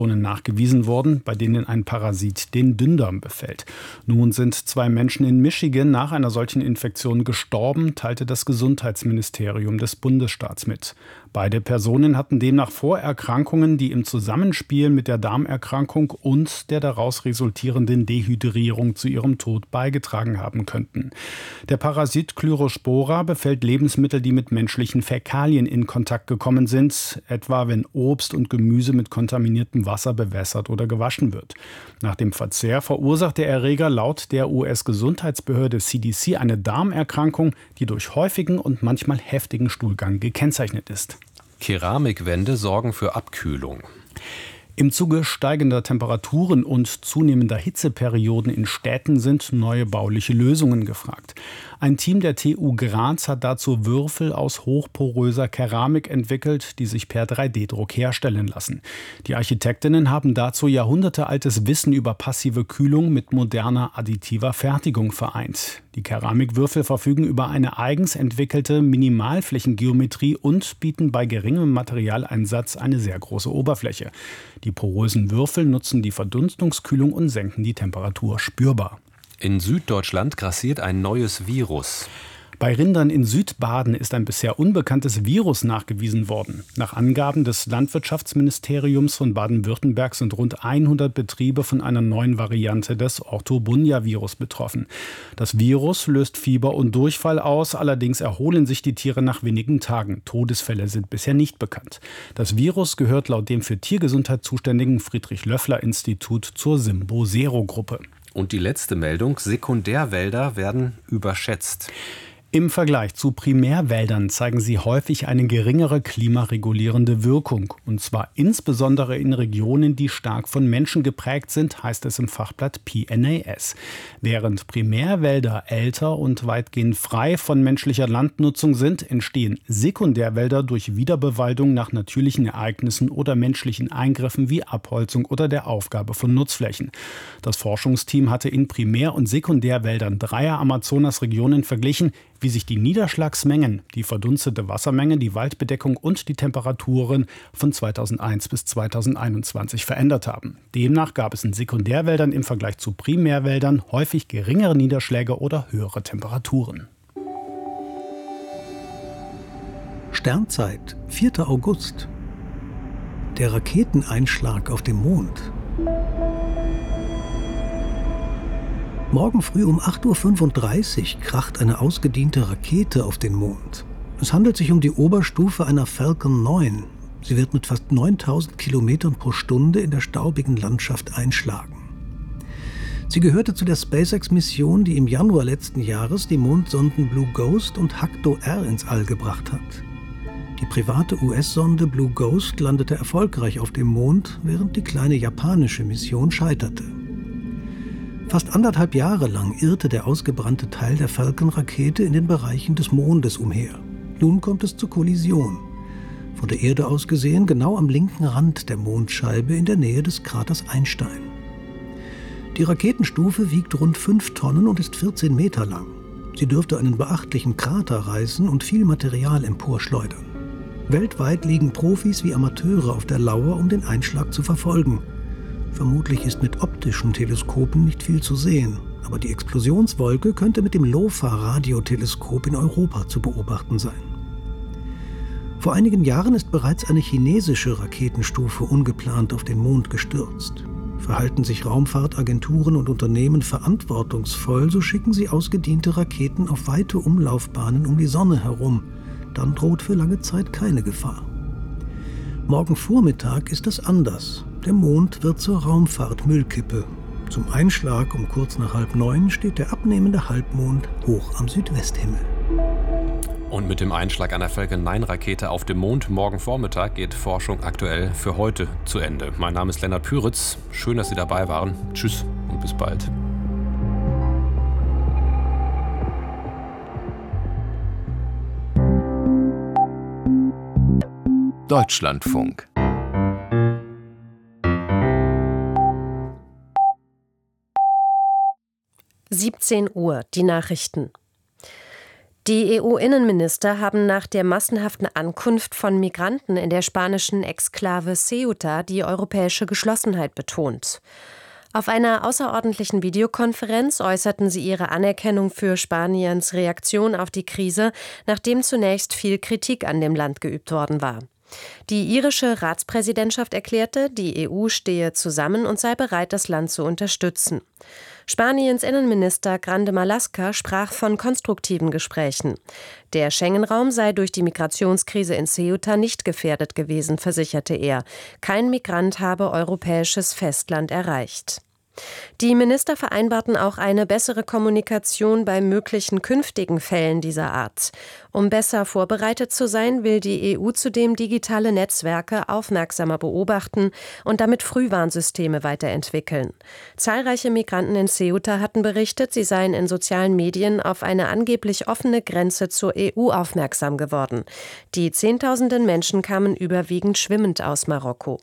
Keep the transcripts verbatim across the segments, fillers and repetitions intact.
nachgewiesen worden, bei denen ein Parasit den Dünndarm befällt. Nun sind zwei Menschen in Michigan nach einer solchen Infektion gestorben, teilte das Gesundheitsministerium des Bundesstaats mit. Beide Personen hatten demnach Vorerkrankungen, die im Zusammenspiel mit der Darmerkrankung und der daraus resultierenden Dehydrierung zu ihrem Tod beigetragen haben könnten. Der Parasit Chlorospora befällt Lebensmittel, die mit menschlichen Fäkalien in Kontakt gekommen sind, etwa wenn Obst und Gemüse mit kontaminiertem Wasser bewässert oder gewaschen wird. Nach dem Verzehr verursacht der Erreger laut der U S-Gesundheitsbehörde C D C eine Darmerkrankung, die durch häufigen und manchmal heftigen Stuhlgang gekennzeichnet ist. Keramikwände sorgen für Abkühlung. Im Zuge steigender Temperaturen und zunehmender Hitzeperioden in Städten sind neue bauliche Lösungen gefragt. Ein Team der T U Graz hat dazu Würfel aus hochporöser Keramik entwickelt, die sich per drei D Druck herstellen lassen. Die Architektinnen haben dazu jahrhundertealtes Wissen über passive Kühlung mit moderner additiver Fertigung vereint. Die Keramikwürfel verfügen über eine eigens entwickelte Minimalflächengeometrie und bieten bei geringem Materialeinsatz eine sehr große Oberfläche. Die porösen Würfel nutzen die Verdunstungskühlung und senken die Temperatur spürbar. In Süddeutschland grassiert ein neues Virus. Bei Rindern in Südbaden ist ein bisher unbekanntes Virus nachgewiesen worden. Nach Angaben des Landwirtschaftsministeriums von Baden-Württemberg sind rund hundert Betriebe von einer neuen Variante des Orthobunia-Virus betroffen. Das Virus löst Fieber und Durchfall aus, allerdings erholen sich die Tiere nach wenigen Tagen. Todesfälle sind bisher nicht bekannt. Das Virus gehört laut dem für Tiergesundheit zuständigen Friedrich-Löffler-Institut zur Simbosero-Gruppe. Und die letzte Meldung: Sekundärwälder werden überschätzt. Im Vergleich zu Primärwäldern zeigen sie häufig eine geringere klimaregulierende Wirkung. Und zwar insbesondere in Regionen, die stark von Menschen geprägt sind, heißt es im Fachblatt P N A S. Während Primärwälder älter und weitgehend frei von menschlicher Landnutzung sind, entstehen Sekundärwälder durch Wiederbewaldung nach natürlichen Ereignissen oder menschlichen Eingriffen wie Abholzung oder der Aufgabe von Nutzflächen. Das Forschungsteam hatte in Primär- und Sekundärwäldern dreier Amazonasregionen verglichen, wie sich die Niederschlagsmengen, die verdunstete Wassermenge, die Waldbedeckung und die Temperaturen von zweitausendeins bis zweitausendeinundzwanzig verändert haben. Demnach gab es in Sekundärwäldern im Vergleich zu Primärwäldern häufig geringere Niederschläge oder höhere Temperaturen. Sternzeit, vierter August. Der Raketeneinschlag auf dem Mond. Morgen früh um acht Uhr fünfunddreißig kracht eine ausgediente Rakete auf den Mond. Es handelt sich um die Oberstufe einer Falcon neun. Sie wird mit fast neuntausend Kilometern pro Stunde in der staubigen Landschaft einschlagen. Sie gehörte zu der SpaceX-Mission, die im Januar letzten Jahres die Mondsonden Blue Ghost und Hakuto R ins All gebracht hat. Die private U S-Sonde Blue Ghost landete erfolgreich auf dem Mond, während die kleine japanische Mission scheiterte. Fast anderthalb Jahre lang irrte der ausgebrannte Teil der Falcon-Rakete in den Bereichen des Mondes umher. Nun kommt es zur Kollision. Von der Erde aus gesehen genau am linken Rand der Mondscheibe in der Nähe des Kraters Einstein. Die Raketenstufe wiegt rund fünf Tonnen und ist vierzehn Meter lang. Sie dürfte einen beachtlichen Krater reißen und viel Material emporschleudern. Weltweit liegen Profis wie Amateure auf der Lauer, um den Einschlag zu verfolgen. Vermutlich ist mit optischen Teleskopen nicht viel zu sehen, aber die Explosionswolke könnte mit dem LOFA-Radioteleskop in Europa zu beobachten sein. Vor einigen Jahren ist bereits eine chinesische Raketenstufe ungeplant auf den Mond gestürzt. Verhalten sich Raumfahrtagenturen und Unternehmen verantwortungsvoll, so schicken sie ausgediente Raketen auf weite Umlaufbahnen um die Sonne herum. Dann droht für lange Zeit keine Gefahr. Morgen Vormittag ist es anders. Der Mond wird zur Raumfahrtmüllkippe. Zum Einschlag um kurz nach halb neun steht der abnehmende Halbmond hoch am Südwesthimmel. Und mit dem Einschlag einer Falcon neun Rakete auf dem Mond morgen Vormittag geht Forschung aktuell für heute zu Ende. Mein Name ist Lennart Püritz. Schön, dass Sie dabei waren. Tschüss und bis bald. Deutschlandfunk. siebzehn Uhr, die Nachrichten. Die E U-Innenminister haben nach der massenhaften Ankunft von Migranten in der spanischen Exklave Ceuta die europäische Geschlossenheit betont. Auf einer außerordentlichen Videokonferenz äußerten sie ihre Anerkennung für Spaniens Reaktion auf die Krise, nachdem zunächst viel Kritik an dem Land geübt worden war. Die irische Ratspräsidentschaft erklärte, die E U stehe zusammen und sei bereit, das Land zu unterstützen. Spaniens Innenminister Grande Marlaska sprach von konstruktiven Gesprächen. Der Schengen-Raum sei durch die Migrationskrise in Ceuta nicht gefährdet gewesen, versicherte er. Kein Migrant habe europäisches Festland erreicht. Die Minister vereinbarten auch eine bessere Kommunikation bei möglichen künftigen Fällen dieser Art. Um besser vorbereitet zu sein, will die E U zudem digitale Netzwerke aufmerksamer beobachten und damit Frühwarnsysteme weiterentwickeln. Zahlreiche Migranten in Ceuta hatten berichtet, sie seien in sozialen Medien auf eine angeblich offene Grenze zur E U aufmerksam geworden. Die Zehntausenden Menschen kamen überwiegend schwimmend aus Marokko.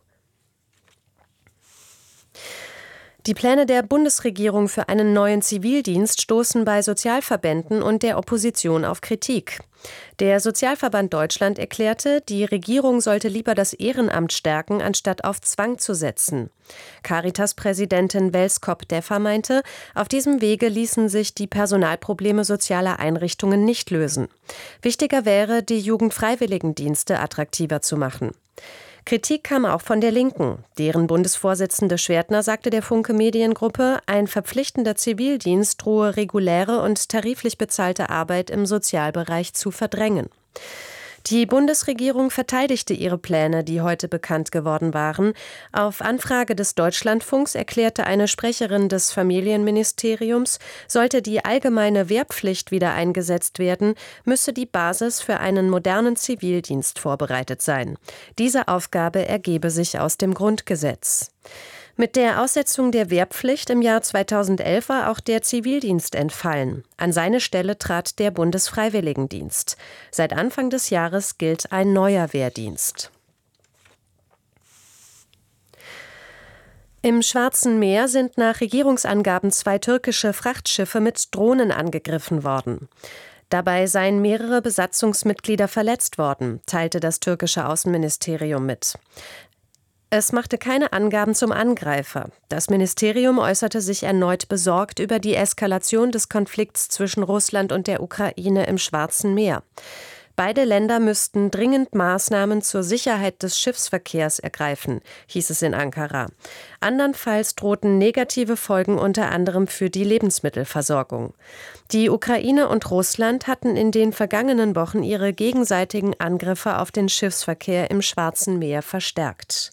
Die Pläne der Bundesregierung für einen neuen Zivildienst stoßen bei Sozialverbänden und der Opposition auf Kritik. Der Sozialverband Deutschland erklärte, die Regierung sollte lieber das Ehrenamt stärken, anstatt auf Zwang zu setzen. Caritas-Präsidentin Welskop-Deffer meinte, auf diesem Wege ließen sich die Personalprobleme sozialer Einrichtungen nicht lösen. Wichtiger wäre, die Jugendfreiwilligendienste attraktiver zu machen. Kritik kam auch von der Linken. Deren Bundesvorsitzende Schwertner sagte der Funke Mediengruppe, ein verpflichtender Zivildienst drohe reguläre und tariflich bezahlte Arbeit im Sozialbereich zu verdrängen. Die Bundesregierung verteidigte ihre Pläne, die heute bekannt geworden waren. Auf Anfrage des Deutschlandfunks erklärte eine Sprecherin des Familienministeriums, sollte die allgemeine Wehrpflicht wieder eingesetzt werden, müsse die Basis für einen modernen Zivildienst vorbereitet sein. Diese Aufgabe ergebe sich aus dem Grundgesetz. Mit der Aussetzung der Wehrpflicht im Jahr zweitausendelf war auch der Zivildienst entfallen. An seine Stelle trat der Bundesfreiwilligendienst. Seit Anfang des Jahres gilt ein neuer Wehrdienst. Im Schwarzen Meer sind nach Regierungsangaben zwei türkische Frachtschiffe mit Drohnen angegriffen worden. Dabei seien mehrere Besatzungsmitglieder verletzt worden, teilte das türkische Außenministerium mit. Es machte keine Angaben zum Angreifer. Das Ministerium äußerte sich erneut besorgt über die Eskalation des Konflikts zwischen Russland und der Ukraine im Schwarzen Meer. Beide Länder müssten dringend Maßnahmen zur Sicherheit des Schiffsverkehrs ergreifen, hieß es in Ankara. Andernfalls drohten negative Folgen unter anderem für die Lebensmittelversorgung. Die Ukraine und Russland hatten in den vergangenen Wochen ihre gegenseitigen Angriffe auf den Schiffsverkehr im Schwarzen Meer verstärkt.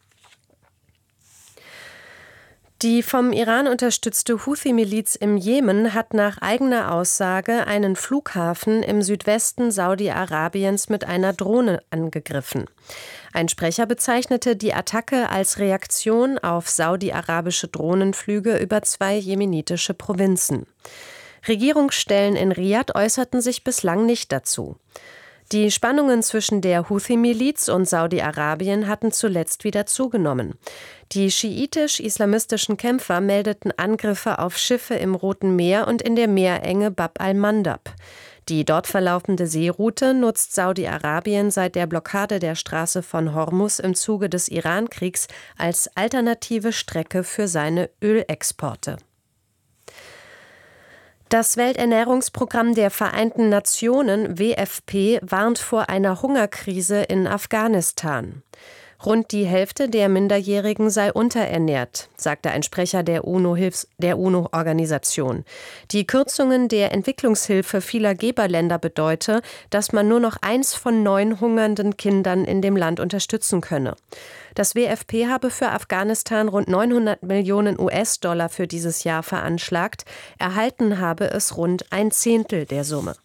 Die vom Iran unterstützte Houthi-Miliz im Jemen hat nach eigener Aussage einen Flughafen im Südwesten Saudi-Arabiens mit einer Drohne angegriffen. Ein Sprecher bezeichnete die Attacke als Reaktion auf saudi-arabische Drohnenflüge über zwei jemenitische Provinzen. Regierungsstellen in Riad äußerten sich bislang nicht dazu. Die Spannungen zwischen der Houthi-Miliz und Saudi-Arabien hatten zuletzt wieder zugenommen. Die schiitisch-islamistischen Kämpfer meldeten Angriffe auf Schiffe im Roten Meer und in der Meerenge Bab al-Mandab. Die dort verlaufende Seeroute nutzt Saudi-Arabien seit der Blockade der Straße von Hormuz im Zuge des Iran-Kriegs als alternative Strecke für seine Ölexporte. Das Welternährungsprogramm der Vereinten Nationen, W F P, warnt vor einer Hungerkrise in Afghanistan. Rund die Hälfte der Minderjährigen sei unterernährt, sagte ein Sprecher der UNO-Hilfs- der UNO-Organisation. Die Kürzungen der Entwicklungshilfe vieler Geberländer bedeute, dass man nur noch eins von neun hungernden Kindern in dem Land unterstützen könne. Das W F P habe für Afghanistan rund neunhundert Millionen U S-Dollar für dieses Jahr veranschlagt. Erhalten habe es rund ein Zehntel der Summe.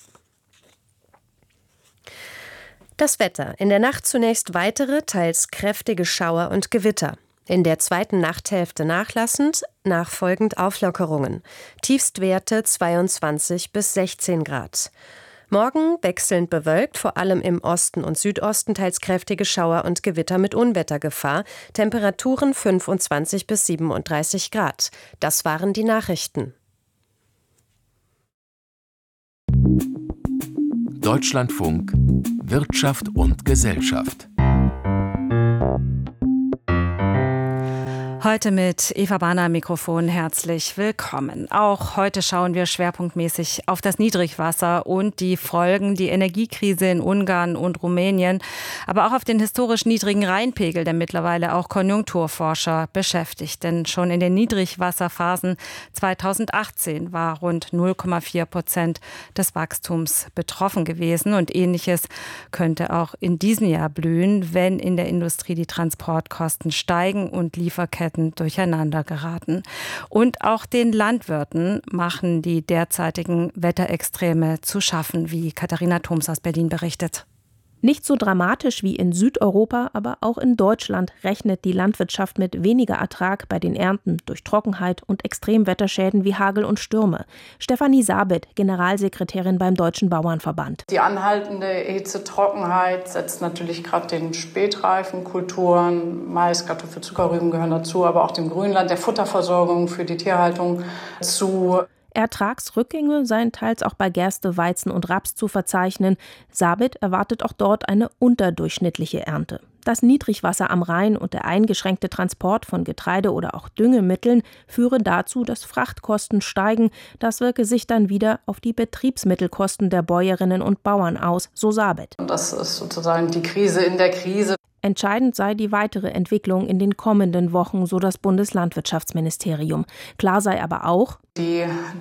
Das Wetter. In der Nacht zunächst weitere, teils kräftige Schauer und Gewitter. In der zweiten Nachthälfte nachlassend, nachfolgend Auflockerungen. Tiefstwerte zweiundzwanzig bis sechzehn Grad. Morgen wechselnd bewölkt, vor allem im Osten und Südosten teils kräftige Schauer und Gewitter mit Unwettergefahr. Temperaturen fünfundzwanzig bis siebenunddreißig Grad. Das waren die Nachrichten. Deutschlandfunk Wirtschaft und Gesellschaft. Heute mit Eva Bahner am Mikrofon. Herzlich willkommen. Auch heute schauen wir schwerpunktmäßig auf das Niedrigwasser und die Folgen, die Energiekrise in Ungarn und Rumänien, aber auch auf den historisch niedrigen Rheinpegel, der mittlerweile auch Konjunkturforscher beschäftigt. Denn schon in den Niedrigwasserphasen zweitausendachtzehn war rund null Komma vier Prozent des Wachstums betroffen gewesen. Und Ähnliches könnte auch in diesem Jahr blühen, wenn in der Industrie die Transportkosten steigen und Lieferketten durcheinander geraten. Und auch den Landwirten machen die derzeitigen Wetterextreme zu schaffen, wie Katharina Thoms aus Berlin berichtet. Nicht so dramatisch wie in Südeuropa, aber auch in Deutschland rechnet die Landwirtschaft mit weniger Ertrag bei den Ernten durch Trockenheit und Extremwetterschäden wie Hagel und Stürme. Stefanie Sabit, Generalsekretärin beim Deutschen Bauernverband. Die anhaltende Hitze, Trockenheit setzt natürlich gerade den Spätreifenkulturen, Mais, Kartoffel, Zuckerrüben gehören dazu, aber auch dem Grünland, der Futterversorgung für die Tierhaltung zu. Ertragsrückgänge seien teils auch bei Gerste, Weizen und Raps zu verzeichnen. Sabit erwartet auch dort eine unterdurchschnittliche Ernte. Das Niedrigwasser am Rhein und der eingeschränkte Transport von Getreide oder auch Düngemitteln führe dazu, dass Frachtkosten steigen. Das wirke sich dann wieder auf die Betriebsmittelkosten der Bäuerinnen und Bauern aus, so Sabit. Und das ist sozusagen die Krise in der Krise. Entscheidend sei die weitere Entwicklung in den kommenden Wochen, so das Bundeslandwirtschaftsministerium. Klar sei aber auch, die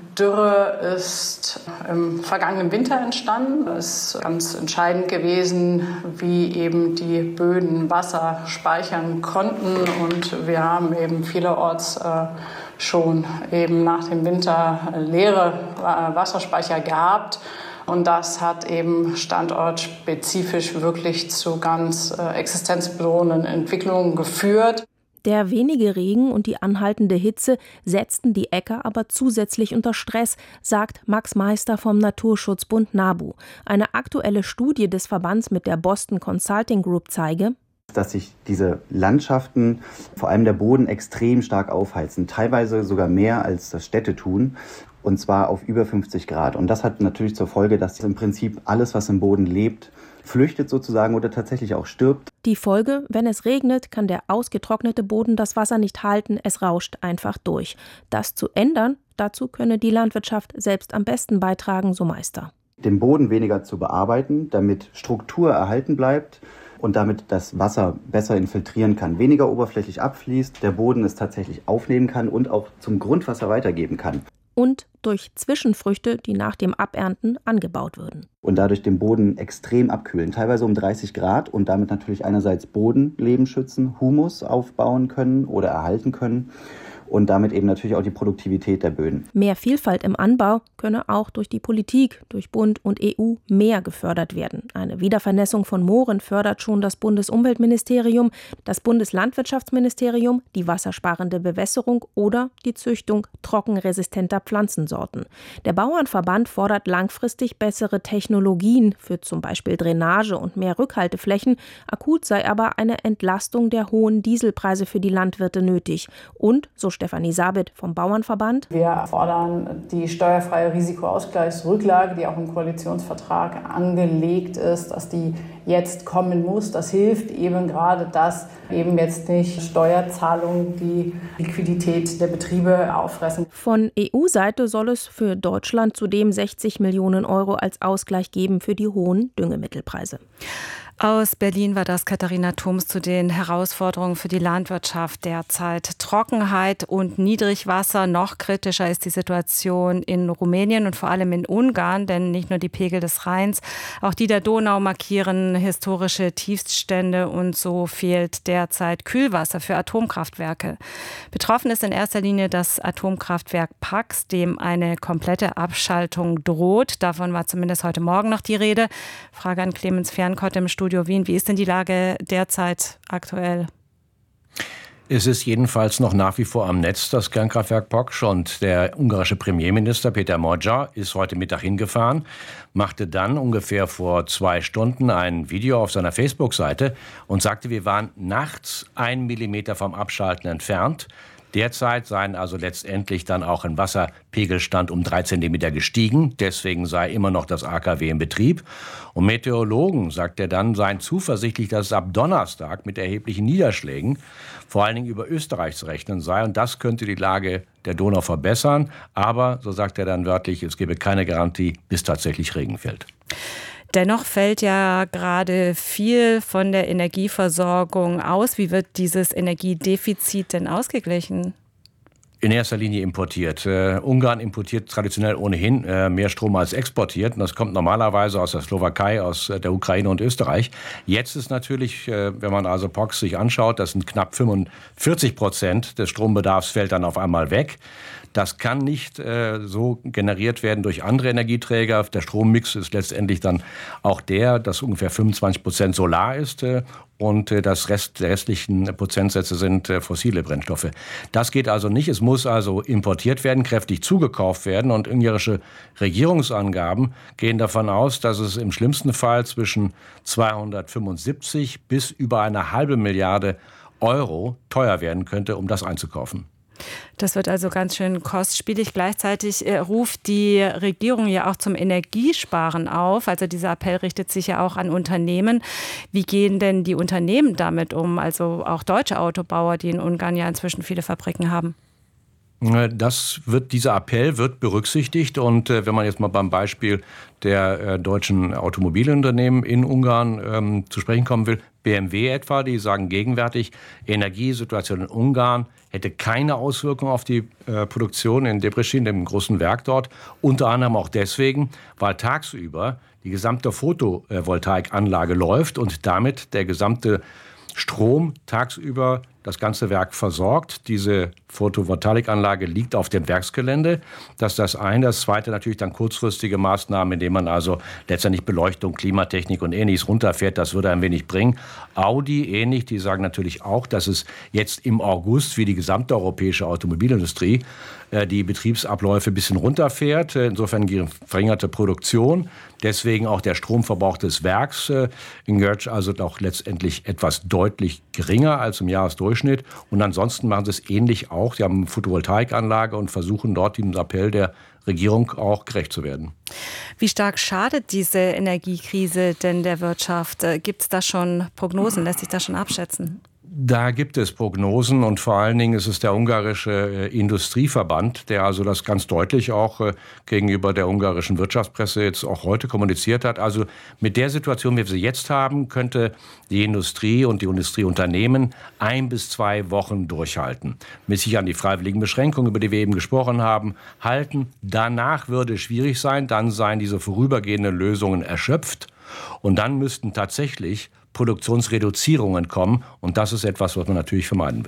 Dürre ist im vergangenen Winter entstanden. Es ist ganz entscheidend gewesen, wie eben die Böden Wasser speichern konnten. Und wir haben eben vielerorts äh, schon eben nach dem Winter leere äh, Wasserspeicher gehabt. Und das hat eben standortspezifisch wirklich zu ganz äh, existenzbedrohenden Entwicklungen geführt. Der wenige Regen und die anhaltende Hitze setzten die Äcker aber zusätzlich unter Stress, sagt Max Meister vom Naturschutzbund NABU. Eine aktuelle Studie des Verbands mit der Boston Consulting Group zeige, dass sich diese Landschaften, vor allem der Boden, extrem stark aufheizen, teilweise sogar mehr als das Städte tun. Und zwar auf über fünfzig Grad. Und das hat natürlich zur Folge, dass im Prinzip alles, was im Boden lebt, flüchtet sozusagen oder tatsächlich auch stirbt. Die Folge, wenn es regnet, kann der ausgetrocknete Boden das Wasser nicht halten, es rauscht einfach durch. Das zu ändern, dazu könne die Landwirtschaft selbst am besten beitragen, so Meister. Den Boden weniger zu bearbeiten, damit Struktur erhalten bleibt und damit das Wasser besser infiltrieren kann, weniger oberflächlich abfließt, der Boden es tatsächlich aufnehmen kann und auch zum Grundwasser weitergeben kann. Und durch Zwischenfrüchte, die nach dem Abernten angebaut würden. Und dadurch den Boden extrem abkühlen, teilweise um dreißig Grad und damit natürlich einerseits Bodenleben schützen, Humus aufbauen können oder erhalten können und damit eben natürlich auch die Produktivität der Böden. Mehr Vielfalt im Anbau könne auch durch die Politik, durch Bund und E U mehr gefördert werden. Eine Wiedervernässung von Mooren fördert schon das Bundesumweltministerium, das Bundeslandwirtschaftsministerium, die wassersparende Bewässerung oder die Züchtung trockenresistenter Pflanzensorten. Der Bauernverband fordert langfristig bessere Technologien für zum Beispiel Drainage und mehr Rückhalteflächen. Akut sei aber eine Entlastung der hohen Dieselpreise für die Landwirte nötig. Und, so Stefanie Sabit vom Bauernverband, wir fordern die steuerfreie Risikoausgleichsrücklage, die auch im Koalitionsvertrag angelegt ist, dass die jetzt kommen muss. Das hilft eben gerade, dass eben jetzt nicht Steuerzahlungen die Liquidität der Betriebe auffressen. Von E U-Seite soll es für Deutschland zudem sechzig Millionen Euro als Ausgleich geben für die hohen Düngemittelpreise. Aus Berlin war das Katharina Thoms zu den Herausforderungen für die Landwirtschaft derzeit. Trockenheit und Niedrigwasser. Noch kritischer ist die Situation in Rumänien und vor allem in Ungarn, denn nicht nur die Pegel des Rheins, auch die der Donau markieren historische Tiefststände und so fehlt derzeit Kühlwasser für Atomkraftwerke. Betroffen ist in erster Linie das Atomkraftwerk Paks, dem eine komplette Abschaltung droht. Davon war zumindest heute Morgen noch die Rede. Frage an Clemens Fernkott im Studio Wien. Wie ist denn die Lage derzeit aktuell? Es ist jedenfalls noch nach wie vor am Netz, das Kernkraftwerk Paks. Und der ungarische Premierminister Peter Magyar ist heute Mittag hingefahren, machte dann ungefähr vor zwei Stunden ein Video auf seiner Facebook-Seite und sagte, wir waren nachts ein Millimeter vom Abschalten entfernt. Derzeit seien also letztendlich dann auch ein Wasserpegelstand um drei Zentimeter gestiegen. Deswegen sei immer noch das A K W in Betrieb. Und Meteorologen, sagt er dann, seien zuversichtlich, dass es ab Donnerstag mit erheblichen Niederschlägen vor allen Dingen über Österreich zu rechnen sei. Und das könnte die Lage der Donau verbessern. Aber, so sagt er dann wörtlich, es gebe keine Garantie, bis tatsächlich Regen fällt. Dennoch fällt ja gerade viel von der Energieversorgung aus. Wie wird dieses Energiedefizit denn ausgeglichen? In erster Linie importiert. Äh, Ungarn importiert traditionell ohnehin äh, mehr Strom als exportiert. Und das kommt normalerweise aus der Slowakei, aus äh, der Ukraine und Österreich. Jetzt ist natürlich, äh, wenn man also P O X sich anschaut, das sind knapp fünfundvierzig Prozent des Strombedarfs fällt dann auf einmal weg. Das kann nicht äh, so generiert werden durch andere Energieträger. Der Strommix ist letztendlich dann auch der, dass ungefähr fünfundzwanzig Prozent Solar ist äh, und äh, das Rest, der restlichen Prozentsätze sind äh, fossile Brennstoffe. Das geht also nicht. Es muss also importiert werden, kräftig zugekauft werden. Und ungarische Regierungsangaben gehen davon aus, dass es im schlimmsten Fall zwischen zweihundertfünfundsiebzig bis über eine halbe Milliarde Euro teuer werden könnte, um das einzukaufen. Das wird also ganz schön kostspielig. Gleichzeitig äh, ruft die Regierung ja auch zum Energiesparen auf. Also dieser Appell richtet sich ja auch an Unternehmen. Wie gehen denn die Unternehmen damit um? Also auch deutsche Autobauer, die in Ungarn ja inzwischen viele Fabriken haben. Das wird, dieser Appell wird berücksichtigt. Und äh, wenn man jetzt mal beim Beispiel der äh, deutschen Automobilunternehmen in Ungarn ähm, zu sprechen kommen will, B M W etwa, die sagen gegenwärtig, Energiesituation in Ungarn hätte keine Auswirkung auf die äh, Produktion in Debrecen, dem großen Werk dort. Unter anderem auch deswegen, weil tagsüber die gesamte Photovoltaikanlage läuft und damit der gesamte Strom tagsüber das ganze Werk versorgt. Diese Photovoltaikanlage liegt auf dem Werksgelände. Das ist das eine. Das zweite natürlich dann kurzfristige Maßnahmen, indem man also letztendlich Beleuchtung, Klimatechnik und Ähnliches runterfährt. Das würde ein wenig bringen. Audi ähnlich, die sagen natürlich auch, dass es jetzt im August wie die gesamte europäische Automobilindustrie äh, die Betriebsabläufe ein bisschen runterfährt. Insofern verringerte Produktion. Deswegen auch der Stromverbrauch des Werks äh, in Görz also auch letztendlich etwas deutlich geringer als im Jahresdurchschnitt. Und ansonsten machen sie es ähnlich auch. Sie haben eine Photovoltaikanlage und versuchen dort dem Appell der Regierung auch gerecht zu werden. Wie stark schadet diese Energiekrise denn der Wirtschaft? Gibt es da schon Prognosen? Lässt sich das schon abschätzen? Da gibt es Prognosen und vor allen Dingen ist es der ungarische äh, Industrieverband, der also das ganz deutlich auch äh, gegenüber der ungarischen Wirtschaftspresse jetzt auch heute kommuniziert hat. Also mit der Situation, wie wir sie jetzt haben, könnte die Industrie und die Industrieunternehmen ein bis zwei Wochen durchhalten. Mit sich an die freiwilligen Beschränkungen, über die wir eben gesprochen haben, halten. Danach würde es schwierig sein, dann seien diese vorübergehenden Lösungen erschöpft und dann müssten tatsächlich Produktionsreduzierungen kommen. Und das ist etwas, was man natürlich vermeiden will.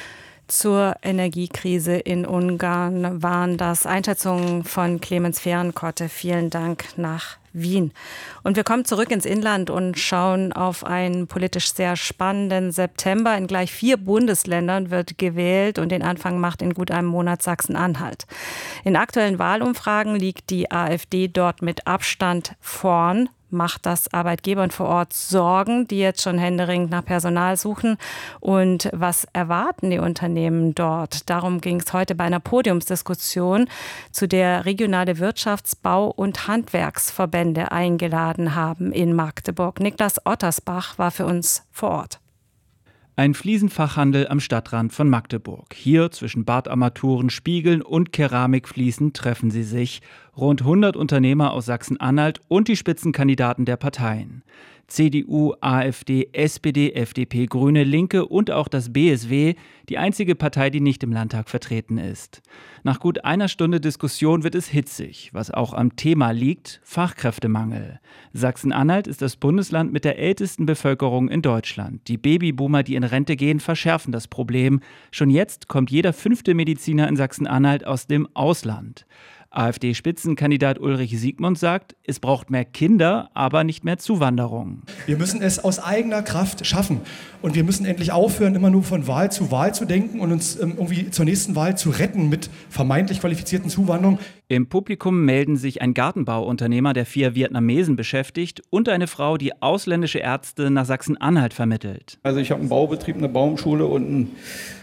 Zur Energiekrise in Ungarn waren das Einschätzungen von Clemens Fehrenkotte. Vielen Dank nach Wien. Und wir kommen zurück ins Inland und schauen auf einen politisch sehr spannenden September. In gleich vier Bundesländern wird gewählt und den Anfang macht in gut einem Monat Sachsen-Anhalt. In aktuellen Wahlumfragen liegt die AfD dort mit Abstand vorn. Macht das Arbeitgebern vor Ort Sorgen, die jetzt schon händeringend nach Personal suchen? Und was erwarten die Unternehmen dort? Darum ging es heute bei einer Podiumsdiskussion, zu der regionale Wirtschafts-, Bau- und Handwerksverbände eingeladen haben in Magdeburg. Niklas Ottersbach war für uns vor Ort. Ein Fliesenfachhandel am Stadtrand von Magdeburg. Hier zwischen Badarmaturen, Spiegeln und Keramikfliesen treffen sie sich. Rund hundert Unternehmer aus Sachsen-Anhalt und die Spitzenkandidaten der Parteien. C D U, AfD, S P D, F D P, Grüne, Linke und auch das B S W, die einzige Partei, die nicht im Landtag vertreten ist. Nach gut einer Stunde Diskussion wird es hitzig, was auch am Thema liegt: Fachkräftemangel. Sachsen-Anhalt ist das Bundesland mit der ältesten Bevölkerung in Deutschland. Die Babyboomer, die in Rente gehen, verschärfen das Problem. Schon jetzt kommt jeder fünfte Mediziner in Sachsen-Anhalt aus dem Ausland. AfD-Spitzenkandidat Ulrich Siegmund sagt, es braucht mehr Kinder, aber nicht mehr Zuwanderung. Wir müssen es aus eigener Kraft schaffen. Und wir müssen endlich aufhören, immer nur von Wahl zu Wahl zu denken und uns ähm, irgendwie zur nächsten Wahl zu retten mit vermeintlich qualifizierten Zuwanderung. Im Publikum melden sich ein Gartenbauunternehmer, der vier Vietnamesen beschäftigt, und eine Frau, die ausländische Ärzte nach Sachsen-Anhalt vermittelt. Also ich habe einen Baubetrieb, eine Baumschule und einen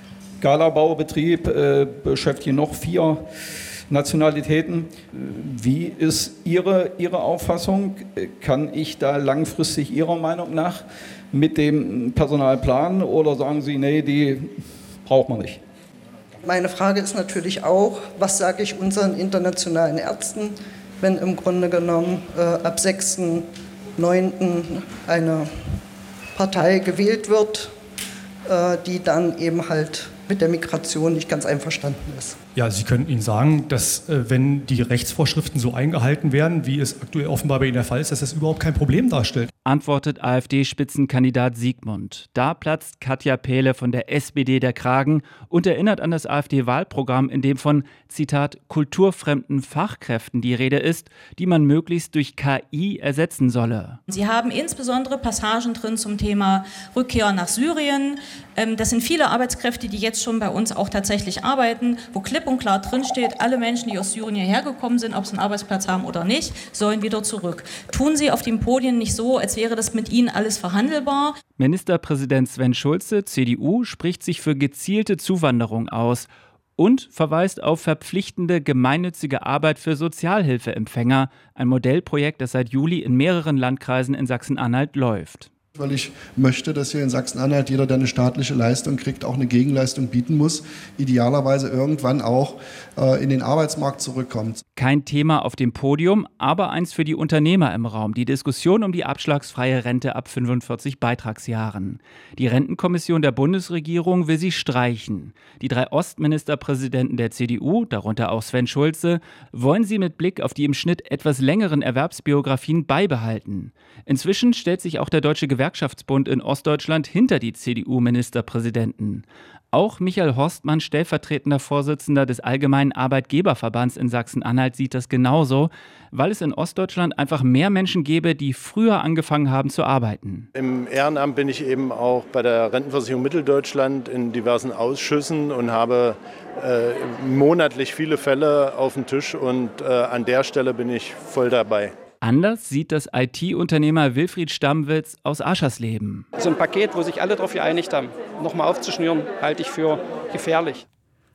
Skalabaubetrieb, äh, beschäftigen noch vier Nationalitäten. Wie ist Ihre, Ihre Auffassung? Kann ich da langfristig Ihrer Meinung nach mit dem Personal planen oder sagen Sie, nee, die braucht man nicht? Meine Frage ist natürlich auch, was sage ich unseren internationalen Ärzten, wenn im Grunde genommen äh, ab sechsten neunten eine Partei gewählt wird, äh, die dann eben halt mit der Migration nicht ganz einverstanden ist. Ja, Sie könnten Ihnen sagen, dass äh, wenn die Rechtsvorschriften so eingehalten werden, wie es aktuell offenbar bei Ihnen der Fall ist, dass das überhaupt kein Problem darstellt. Antwortet AfD-Spitzenkandidat Siegmund. Da platzt Katja Pehle von der S P D der Kragen und erinnert an das AfD-Wahlprogramm, in dem von, Zitat, kulturfremden Fachkräften die Rede ist, die man möglichst durch K I ersetzen solle. Sie haben insbesondere Passagen drin zum Thema Rückkehr nach Syrien. Das sind viele Arbeitskräfte, die jetzt schon bei uns auch tatsächlich arbeiten, wo klipp und klar drinsteht, alle Menschen, die aus Syrien hierher gekommen sind, ob sie einen Arbeitsplatz haben oder nicht, sollen wieder zurück. Tun Sie auf den Podien nicht so, als wäre das mit Ihnen alles verhandelbar. Ministerpräsident Sven Schulze, C D U, spricht sich für gezielte Zuwanderung aus und verweist auf verpflichtende gemeinnützige Arbeit für Sozialhilfeempfänger, ein Modellprojekt, das seit Juli in mehreren Landkreisen in Sachsen-Anhalt läuft. Weil ich möchte, dass hier in Sachsen-Anhalt jeder, der eine staatliche Leistung kriegt, auch eine Gegenleistung bieten muss, idealerweise irgendwann auch äh, in den Arbeitsmarkt zurückkommt. Kein Thema auf dem Podium, aber eins für die Unternehmer im Raum, die Diskussion um die abschlagsfreie Rente ab fünfundvierzig Beitragsjahren. Die Rentenkommission der Bundesregierung will sie streichen. Die drei Ostministerpräsidenten der C D U, darunter auch Sven Schulze, wollen sie mit Blick auf die im Schnitt etwas längeren Erwerbsbiografien beibehalten. Inzwischen stellt sich auch der Deutsche Gewerkschaftsbund in Ostdeutschland hinter die C D U-Ministerpräsidenten. Auch Michael Horstmann, stellvertretender Vorsitzender des Allgemeinen Arbeitgeberverbands in Sachsen-Anhalt, sieht das genauso, weil es in Ostdeutschland einfach mehr Menschen gäbe, die früher angefangen haben zu arbeiten. Im Ehrenamt bin ich eben auch bei der Rentenversicherung Mitteldeutschland in diversen Ausschüssen und habe äh, monatlich viele Fälle auf dem Tisch und äh, an der Stelle bin ich voll dabei. Anders sieht das I T-Unternehmer Wilfried Stammwitz aus Aschersleben. So ein Paket, wo sich alle darauf geeinigt haben, nochmal aufzuschnüren, halte ich für gefährlich.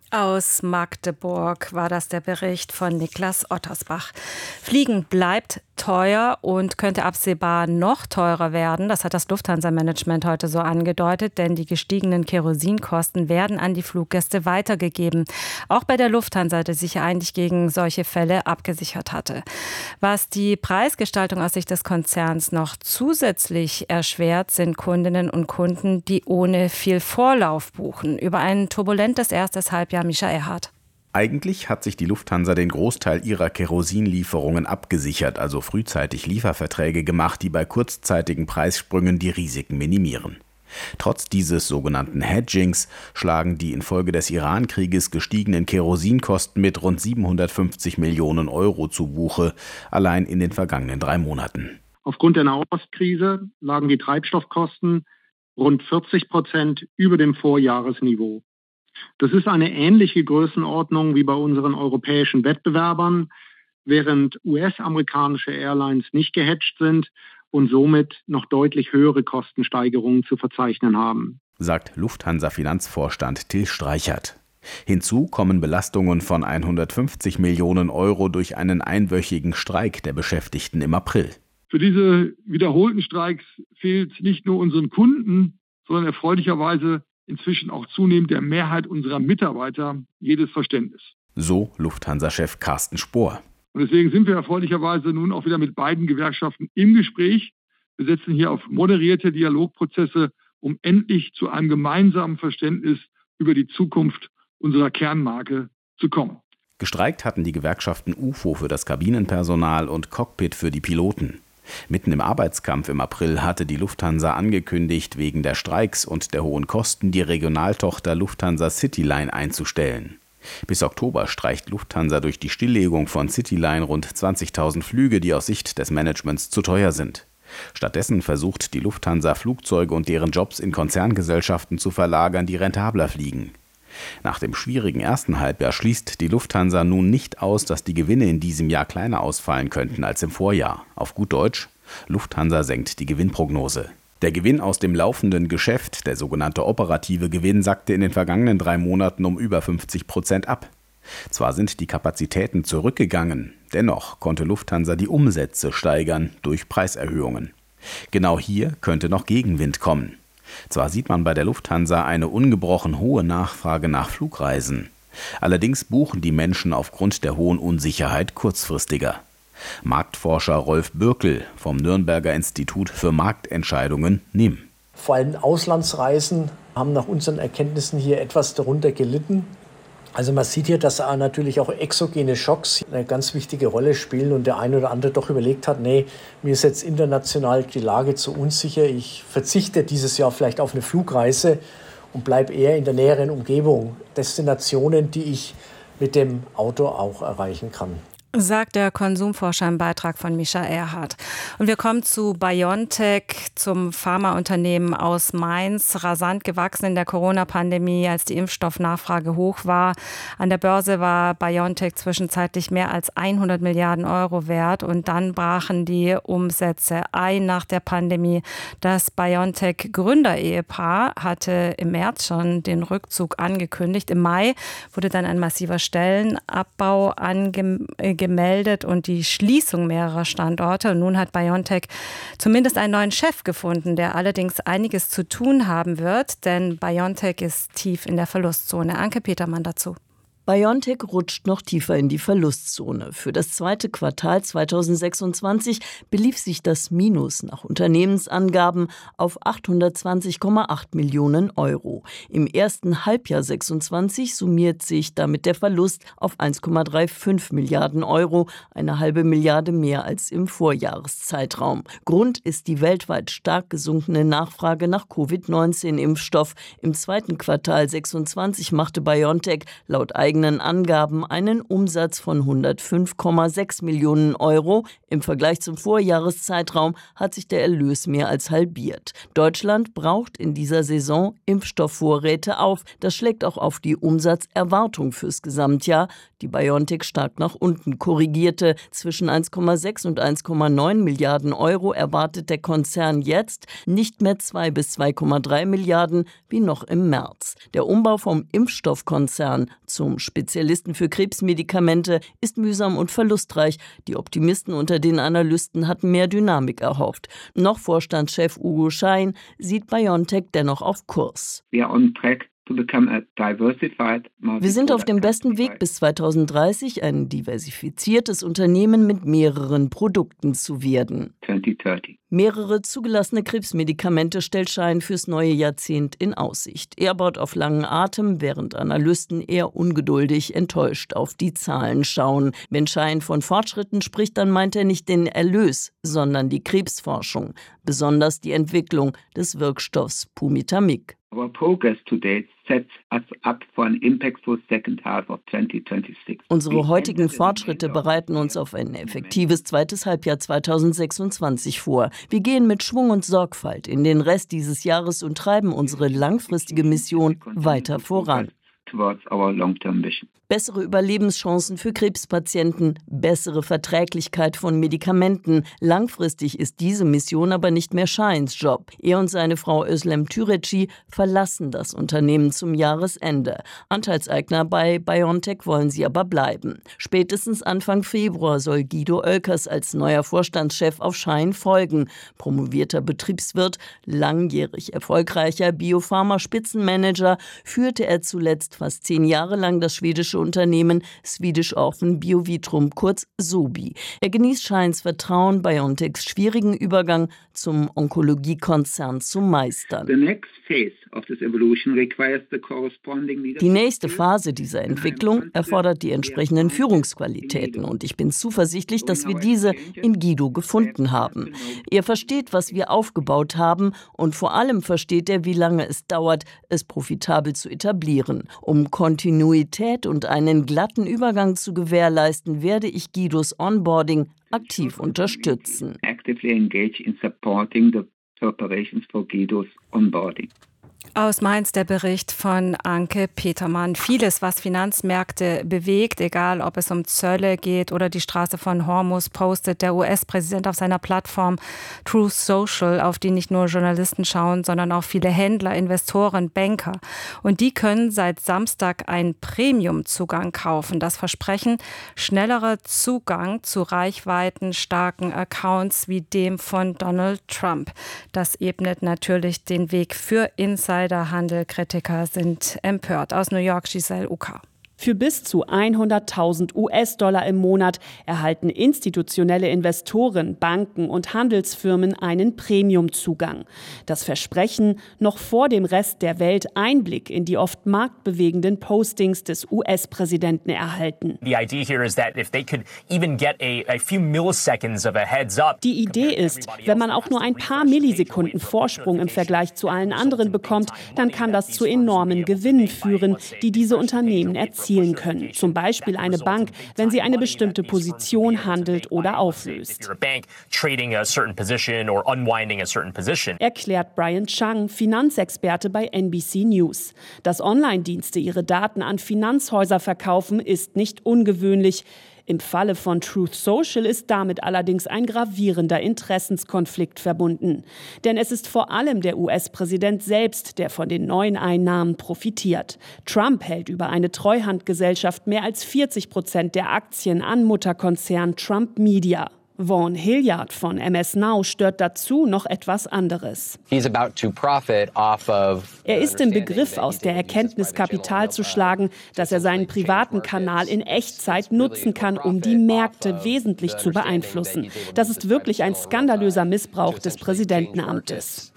Aus Magdeburg war das der Bericht von Niklas Ottersbach. Fliegen bleibt teuer und könnte absehbar noch teurer werden. Das hat das Lufthansa-Management heute so angedeutet, denn die gestiegenen Kerosinkosten werden an die Fluggäste weitergegeben. Auch bei der Lufthansa, die sich ja eigentlich gegen solche Fälle abgesichert hatte. Was die Preisgestaltung aus Sicht des Konzerns noch zusätzlich erschwert, sind Kundinnen und Kunden, die ohne viel Vorlauf buchen. Über ein turbulentes erstes Halbjahr Mischa Erhardt. Eigentlich hat sich die Lufthansa den Großteil ihrer Kerosinlieferungen abgesichert, also frühzeitig Lieferverträge gemacht, die bei kurzzeitigen Preissprüngen die Risiken minimieren. Trotz dieses sogenannten Hedgings schlagen die infolge des Iran-Krieges gestiegenen Kerosinkosten mit rund siebenhundertfünfzig Millionen Euro zu Buche, allein in den vergangenen drei Monaten. Aufgrund der Nahostkrise lagen die Treibstoffkosten rund vierzig Prozent über dem Vorjahresniveau. Das ist eine ähnliche Größenordnung wie bei unseren europäischen Wettbewerbern, während U S-amerikanische Airlines nicht gehedgt sind und somit noch deutlich höhere Kostensteigerungen zu verzeichnen haben, sagt Lufthansa-Finanzvorstand Till Streichert. Hinzu kommen Belastungen von hundertfünfzig Millionen Euro durch einen einwöchigen Streik der Beschäftigten im April. Für diese wiederholten Streiks fehlt nicht nur unseren Kunden, sondern erfreulicherweise inzwischen auch zunehmend der Mehrheit unserer Mitarbeiter jedes Verständnis. So Lufthansa-Chef Carsten Spohr. Und deswegen sind wir erfreulicherweise nun auch wieder mit beiden Gewerkschaften im Gespräch. Wir setzen hier auf moderierte Dialogprozesse, um endlich zu einem gemeinsamen Verständnis über die Zukunft unserer Kernmarke zu kommen. Gestreikt hatten die Gewerkschaften U F O für das Kabinenpersonal und Cockpit für die Piloten. Mitten im Arbeitskampf im April hatte die Lufthansa angekündigt, wegen der Streiks und der hohen Kosten die Regionaltochter Lufthansa Cityline einzustellen. Bis Oktober streicht Lufthansa durch die Stilllegung von Cityline rund zwanzigtausend Flüge, die aus Sicht des Managements zu teuer sind. Stattdessen versucht die Lufthansa, Flugzeuge und deren Jobs in Konzerngesellschaften zu verlagern, die rentabler fliegen. Nach dem schwierigen ersten Halbjahr schließt die Lufthansa nun nicht aus, dass die Gewinne in diesem Jahr kleiner ausfallen könnten als im Vorjahr. Auf gut Deutsch, Lufthansa senkt die Gewinnprognose. Der Gewinn aus dem laufenden Geschäft, der sogenannte operative Gewinn, sackte in den vergangenen drei Monaten um über fünfzig Prozent ab. Zwar sind die Kapazitäten zurückgegangen, dennoch konnte Lufthansa die Umsätze steigern durch Preiserhöhungen. Genau hier könnte noch Gegenwind kommen. Zwar sieht man bei der Lufthansa eine ungebrochen hohe Nachfrage nach Flugreisen. Allerdings buchen die Menschen aufgrund der hohen Unsicherheit kurzfristiger. Marktforscher Rolf Bürkel vom Nürnberger Institut für Marktentscheidungen N I M. Vor allem Auslandsreisen haben nach unseren Erkenntnissen hier etwas darunter gelitten. Also man sieht hier, dass natürlich auch exogene Schocks eine ganz wichtige Rolle spielen und der eine oder andere doch überlegt hat, nee, mir ist jetzt international die Lage zu unsicher, ich verzichte dieses Jahr vielleicht auf eine Flugreise und bleibe eher in der näheren Umgebung. Destinationen, die ich mit dem Auto auch erreichen kann. Sagt der Konsumforscher im Beitrag von Mischa Erhardt. Und wir kommen zu BioNTech, zum Pharmaunternehmen aus Mainz. Rasant gewachsen in der Corona-Pandemie, als die Impfstoffnachfrage hoch war. An der Börse war BioNTech zwischenzeitlich mehr als hundert Milliarden Euro wert. Und dann brachen die Umsätze ein nach der Pandemie. Das BioNTech-Gründerehepaar hatte im März schon den Rückzug angekündigt. Im Mai wurde dann ein massiver Stellenabbau angemeldet. gemeldet und die Schließung mehrerer Standorte. Und nun hat BioNTech zumindest einen neuen Chef gefunden, der allerdings einiges zu tun haben wird, denn BioNTech ist tief in der Verlustzone. Anke Petermann dazu. BioNTech rutscht noch tiefer in die Verlustzone. Für das zweite Quartal zweitausendsechsundzwanzig belief sich das Minus nach Unternehmensangaben auf achthundertzwanzig Komma acht Millionen Euro. Im ersten Halbjahr sechsundzwanzig summiert sich damit der Verlust auf eins Komma fünfunddreißig Milliarden Euro, eine halbe Milliarde mehr als im Vorjahreszeitraum. Grund ist die weltweit stark gesunkene Nachfrage nach Covid neunzehn Impfstoff. Im zweiten Quartal sechsundzwanzig machte BioNTech laut eigenen Angaben einen Umsatz von hundertfünf Komma sechs Millionen Euro. Im Vergleich zum Vorjahreszeitraum hat sich der Erlös mehr als halbiert. Deutschland braucht in dieser Saison Impfstoffvorräte auf. Das schlägt auch auf die Umsatzerwartung fürs Gesamtjahr, die BioNTech stark nach unten korrigierte. Zwischen eins Komma sechs und eins Komma neun Milliarden Euro erwartet der Konzern jetzt, nicht mehr zwei bis zwei Komma drei Milliarden wie noch im März. Der Umbau vom Impfstoffkonzern zum Spezialisten für Krebsmedikamente ist mühsam und verlustreich. Die Optimisten unter den Analysten hatten mehr Dynamik erhofft. Noch Vorstandschef Ugo Schein sieht BioNTech dennoch auf Kurs. We are on track. Wir sind auf dem besten Weg, bis zweitausenddreißig ein diversifiziertes Unternehmen mit mehreren Produkten zu werden. zwanzig dreißig. Mehrere zugelassene Krebsmedikamente stellt Schein fürs neue Jahrzehnt in Aussicht. Er baut auf langen Atem, während Analysten eher ungeduldig enttäuscht auf die Zahlen schauen. Wenn Schein von Fortschritten spricht, dann meint er nicht den Erlös, sondern die Krebsforschung, besonders die Entwicklung des Wirkstoffs Pumitamig. Our progress to date sets us up for an impactful second half of twenty twenty-six. Unsere heutigen Fortschritte bereiten uns auf ein effektives zweites Halbjahr zweitausendsechsundzwanzig vor. Wir gehen mit Schwung und Sorgfalt in den Rest dieses Jahres und treiben unsere langfristige Mission weiter voran. Towards our long-term vision. Bessere Überlebenschancen für Krebspatienten, bessere Verträglichkeit von Medikamenten. Langfristig ist diese Mission aber nicht mehr Scheins Job. Er und seine Frau Özlem Türeci verlassen das Unternehmen zum Jahresende. Anteilseigner bei BioNTech wollen sie aber bleiben. Spätestens Anfang Februar soll Guido Oelkers als neuer Vorstandschef auf Schein folgen. Promovierter Betriebswirt, langjährig erfolgreicher Biopharma-Spitzenmanager, führte er zuletzt fast zehn Jahre lang das schwedische Unternehmen Swedish Orphan Biovitrum, kurz SOBI. Er genießt Scheins Vertrauen, BioNTechs schwierigen Übergang zum Onkologiekonzern zu meistern. Die nächste Phase dieser Entwicklung erfordert die entsprechenden Führungsqualitäten und ich bin zuversichtlich, dass wir diese in Guido gefunden haben. Er versteht, was wir aufgebaut haben und vor allem versteht er, wie lange es dauert, es profitabel zu etablieren. Um Kontinuität und einen glatten Übergang zu gewährleisten, werde ich Guidos Onboarding aktiv unterstützen. Aus Mainz der Bericht von Anke Petermann. Vieles, was Finanzmärkte bewegt, egal ob es um Zölle geht oder die Straße von Hormuz, postet der U S-Präsident auf seiner Plattform Truth Social, auf die nicht nur Journalisten schauen, sondern auch viele Händler, Investoren, Banker. Und die können seit Samstag einen Premium-Zugang kaufen. Das Versprechen, schnellerer Zugang zu reichweitenstarken Accounts wie dem von Donald Trump. Das ebnet natürlich den Weg für Insider. Handel. Kritiker sind empört. Aus New York, Giselle Uka. Für bis zu hunderttausend U S-Dollar im Monat erhalten institutionelle Investoren, Banken und Handelsfirmen einen Premiumzugang. Das Versprechen, noch vor dem Rest der Welt Einblick in die oft marktbewegenden Postings des U S-Präsidenten erhalten. Die Idee ist, wenn man auch nur ein paar Millisekunden Vorsprung im Vergleich zu allen anderen bekommt, dann kann das zu enormen Gewinnen führen, die diese Unternehmen erzielen können. Zum Beispiel eine Bank, wenn sie eine bestimmte Position handelt oder auflöst. Erklärt Brian Chang, Finanzexperte bei N B C News. Dass Online-Dienste ihre Daten an Finanzhäuser verkaufen, ist nicht ungewöhnlich. Im Falle von Truth Social ist damit allerdings ein gravierender Interessenskonflikt verbunden. Denn es ist vor allem der U S-Präsident selbst, der von den neuen Einnahmen profitiert. Trump hält über eine Treuhandgesellschaft mehr als vierzig Prozent der Aktien an Mutterkonzern Trump Media. Vaughn Hilliard von M S Now stört dazu noch etwas anderes. Er ist im Begriff, aus der Erkenntnis Kapital zu schlagen, dass er seinen privaten Kanal in Echtzeit nutzen kann, um die Märkte wesentlich zu beeinflussen. Das ist wirklich ein skandalöser Missbrauch des Präsidentenamtes.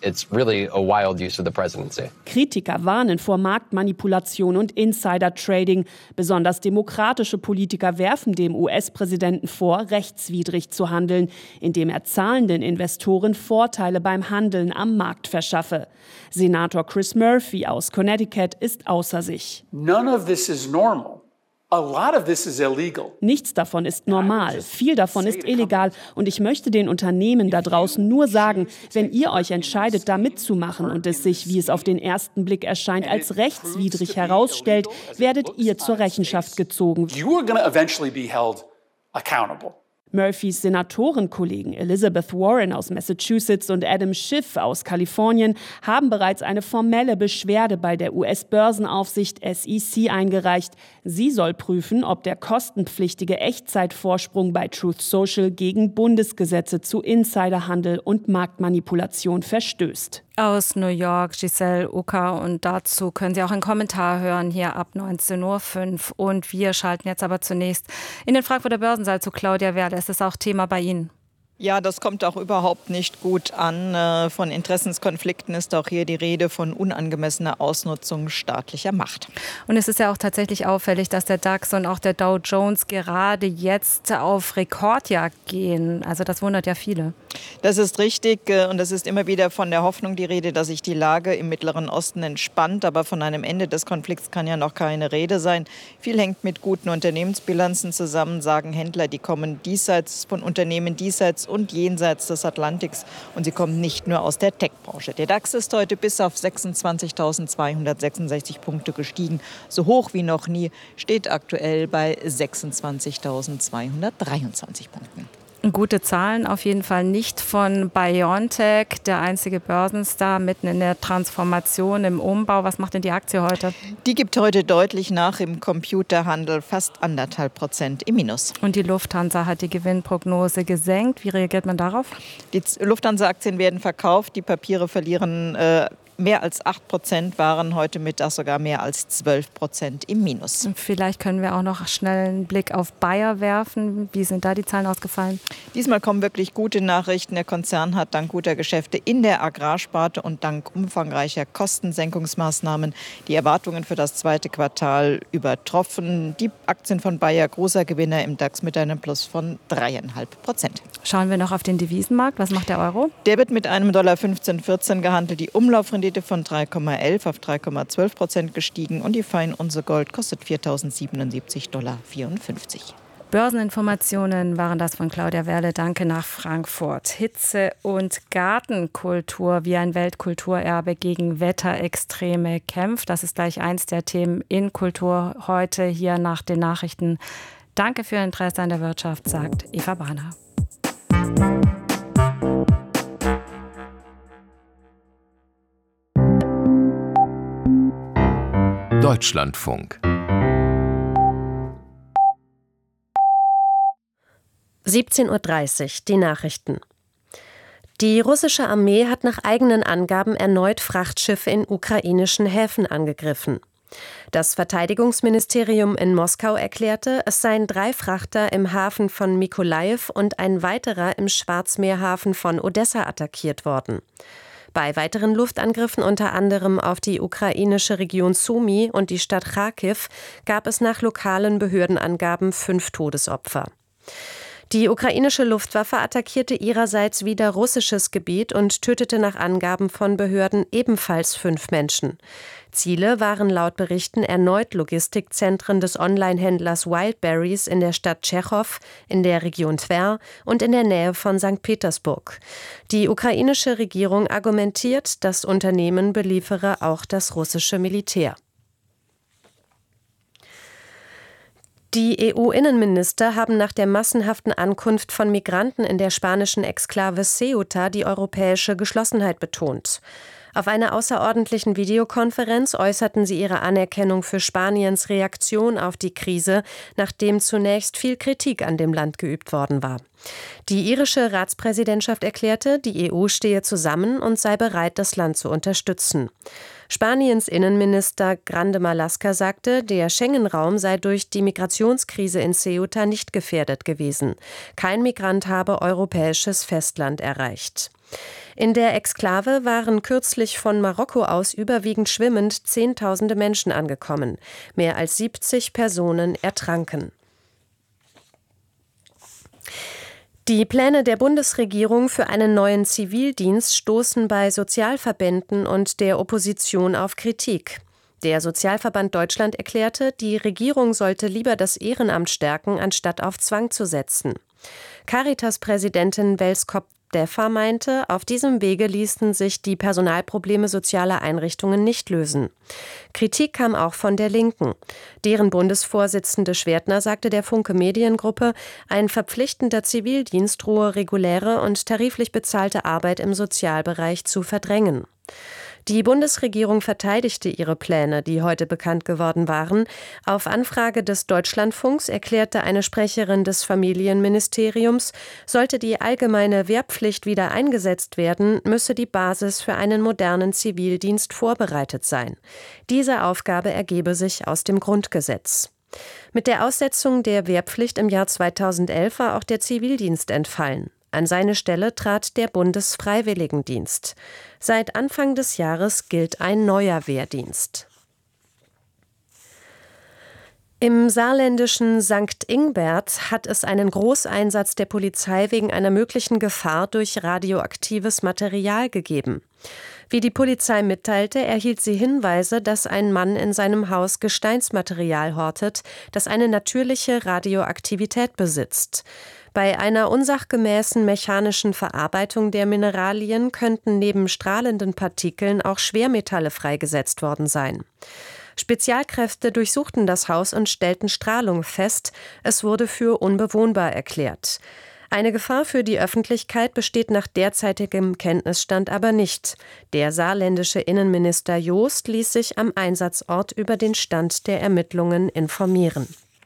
Kritiker warnen vor Marktmanipulation und Insider-Trading. Besonders demokratische Politiker werfen dem U S-Präsidenten vor, rechtswidrig zu handeln, indem er zahlenden Investoren Vorteile beim Handeln am Markt verschaffe. Senator Chris Murphy aus Connecticut ist außer sich. None of this is normal. A lot of this is illegal. Nichts davon ist normal, viel davon ist illegal und ich möchte den Unternehmen da draußen nur sagen, wenn ihr euch entscheidet, da mitzumachen und es sich, wie es auf den ersten Blick erscheint, als rechtswidrig herausstellt, werdet ihr zur Rechenschaft gezogen. You are going to eventually be held accountable. Murphys Senatorenkollegen Elizabeth Warren aus Massachusetts und Adam Schiff aus Kalifornien haben bereits eine formelle Beschwerde bei der U S-Börsenaufsicht S E C eingereicht. Sie soll prüfen, ob der kostenpflichtige Echtzeitvorsprung bei Truth Social gegen Bundesgesetze zu Insiderhandel und Marktmanipulation verstößt. Aus New York, Giselle Uka, und dazu können Sie auch einen Kommentar hören hier ab neunzehn Uhr fünf. Und wir schalten jetzt aber zunächst in den Frankfurter Börsensaal zu Claudia Werle. Es ist auch Thema bei Ihnen. Ja, das kommt auch überhaupt nicht gut an. Von Interessenskonflikten ist auch hier die Rede, von unangemessener Ausnutzung staatlicher Macht. Und es ist ja auch tatsächlich auffällig, dass der DAX und auch der Dow Jones gerade jetzt auf Rekordjagd gehen. Also das wundert ja viele. Das ist richtig und es ist immer wieder von der Hoffnung die Rede, dass sich die Lage im Mittleren Osten entspannt. Aber von einem Ende des Konflikts kann ja noch keine Rede sein. Viel hängt mit guten Unternehmensbilanzen zusammen, sagen Händler. Die kommen diesseits von Unternehmen diesseits und jenseits des Atlantiks. Und sie kommen nicht nur aus der Tech-Branche. Der DAX ist heute bis auf sechsundzwanzigtausendzweihundertsechsundsechzig Punkte gestiegen. So hoch wie noch nie, steht aktuell bei sechsundzwanzigtausendzweihundertdreiundzwanzig Punkten. Gute Zahlen auf jeden Fall nicht von BioNTech, der einzige Börsenstar mitten in der Transformation, im Umbau. Was macht denn die Aktie heute? Die gibt heute deutlich nach im Computerhandel, fast anderthalb Prozent im Minus. Und die Lufthansa hat die Gewinnprognose gesenkt. Wie reagiert man darauf? Die Lufthansa-Aktien werden verkauft, die Papiere verlieren äh, mehr als acht Prozent, waren heute Mittag sogar mehr als zwölf Prozent im Minus. Vielleicht können wir auch noch schnell einen Blick auf Bayer werfen. Wie sind da die Zahlen ausgefallen? Diesmal kommen wirklich gute Nachrichten. Der Konzern hat dank guter Geschäfte in der Agrarsparte und dank umfangreicher Kostensenkungsmaßnahmen die Erwartungen für das zweite Quartal übertroffen. Die Aktien von Bayer, großer Gewinner im DAX mit einem Plus von dreieinhalb Prozent. Schauen wir noch auf den Devisenmarkt. Was macht der Euro? Der wird mit einem Dollar fünfzehn vierzehn gehandelt. Die Umlaufrendite von drei Komma elf auf drei Komma zwölf Prozent gestiegen und die Feinunze Gold kostet viertausendsiebenundsiebzig Dollar vierundfünfzig. Börseninformationen waren das von Claudia Werle. Danke nach Frankfurt. Hitze- und Gartenkultur wie ein Weltkulturerbe gegen Wetterextreme kämpft. Das ist gleich eins der Themen in Kultur heute hier nach den Nachrichten. Danke für Ihr Interesse an der Wirtschaft, sagt Eva Bahner. Deutschlandfunk. siebzehn Uhr dreißig, die Nachrichten. Die russische Armee hat nach eigenen Angaben erneut Frachtschiffe in ukrainischen Häfen angegriffen. Das Verteidigungsministerium in Moskau erklärte, es seien drei Frachter im Hafen von Mykolajiw und ein weiterer im Schwarzmeerhafen von Odessa attackiert worden. Bei weiteren Luftangriffen, unter anderem auf die ukrainische Region Sumy und die Stadt Charkiw, gab es nach lokalen Behördenangaben fünf Todesopfer. Die ukrainische Luftwaffe attackierte ihrerseits wieder russisches Gebiet und tötete nach Angaben von Behörden ebenfalls fünf Menschen. Ziele waren laut Berichten erneut Logistikzentren des Onlinehändlers Wildberries in der Stadt Tschechow, in der Region Twer und in der Nähe von Sankt Petersburg. Die ukrainische Regierung argumentiert, das Unternehmen beliefere auch das russische Militär. Die E U-Innenminister haben nach der massenhaften Ankunft von Migranten in der spanischen Exklave Ceuta die europäische Geschlossenheit betont. Auf einer außerordentlichen Videokonferenz äußerten sie ihre Anerkennung für Spaniens Reaktion auf die Krise, nachdem zunächst viel Kritik an dem Land geübt worden war. Die irische Ratspräsidentschaft erklärte, die E U stehe zusammen und sei bereit, das Land zu unterstützen. Spaniens Innenminister Grande Marlaska sagte, der Schengen-Raum sei durch die Migrationskrise in Ceuta nicht gefährdet gewesen. Kein Migrant habe europäisches Festland erreicht. In der Exklave waren kürzlich von Marokko aus überwiegend schwimmend Zehntausende Menschen angekommen. Mehr als siebzig Personen ertranken. Die Pläne der Bundesregierung für einen neuen Zivildienst stoßen bei Sozialverbänden und der Opposition auf Kritik. Der Sozialverband Deutschland erklärte, die Regierung sollte lieber das Ehrenamt stärken, anstatt auf Zwang zu setzen. Caritas-Präsidentin Welskop-Deffer meinte, auf diesem Wege ließen sich die Personalprobleme sozialer Einrichtungen nicht lösen. Kritik kam auch von der Linken. Deren Bundesvorsitzende Schwertner sagte der Funke Mediengruppe, ein verpflichtender Zivildienst drohe reguläre und tariflich bezahlte Arbeit im Sozialbereich zu verdrängen. Die Bundesregierung verteidigte ihre Pläne, die heute bekannt geworden waren. Auf Anfrage des Deutschlandfunks erklärte eine Sprecherin des Familienministeriums, sollte die allgemeine Wehrpflicht wieder eingesetzt werden, müsse die Basis für einen modernen Zivildienst vorbereitet sein. Diese Aufgabe ergebe sich aus dem Grundgesetz. Mit der Aussetzung der Wehrpflicht im Jahr zweitausendelf war auch der Zivildienst entfallen. An seine Stelle trat der Bundesfreiwilligendienst. Seit Anfang des Jahres gilt ein neuer Wehrdienst. Im saarländischen Sankt Ingbert hat es einen Großeinsatz der Polizei wegen einer möglichen Gefahr durch radioaktives Material gegeben. Wie die Polizei mitteilte, erhielt sie Hinweise, dass ein Mann in seinem Haus Gesteinsmaterial hortet, das eine natürliche Radioaktivität besitzt. Bei einer unsachgemäßen mechanischen Verarbeitung der Mineralien könnten neben strahlenden Partikeln auch Schwermetalle freigesetzt worden sein. Spezialkräfte durchsuchten das Haus und stellten Strahlung fest. Es wurde für unbewohnbar erklärt. Eine Gefahr für die Öffentlichkeit besteht nach derzeitigem Kenntnisstand aber nicht. Der saarländische Innenminister Joost ließ sich am Einsatzort über den Stand der Ermittlungen informieren.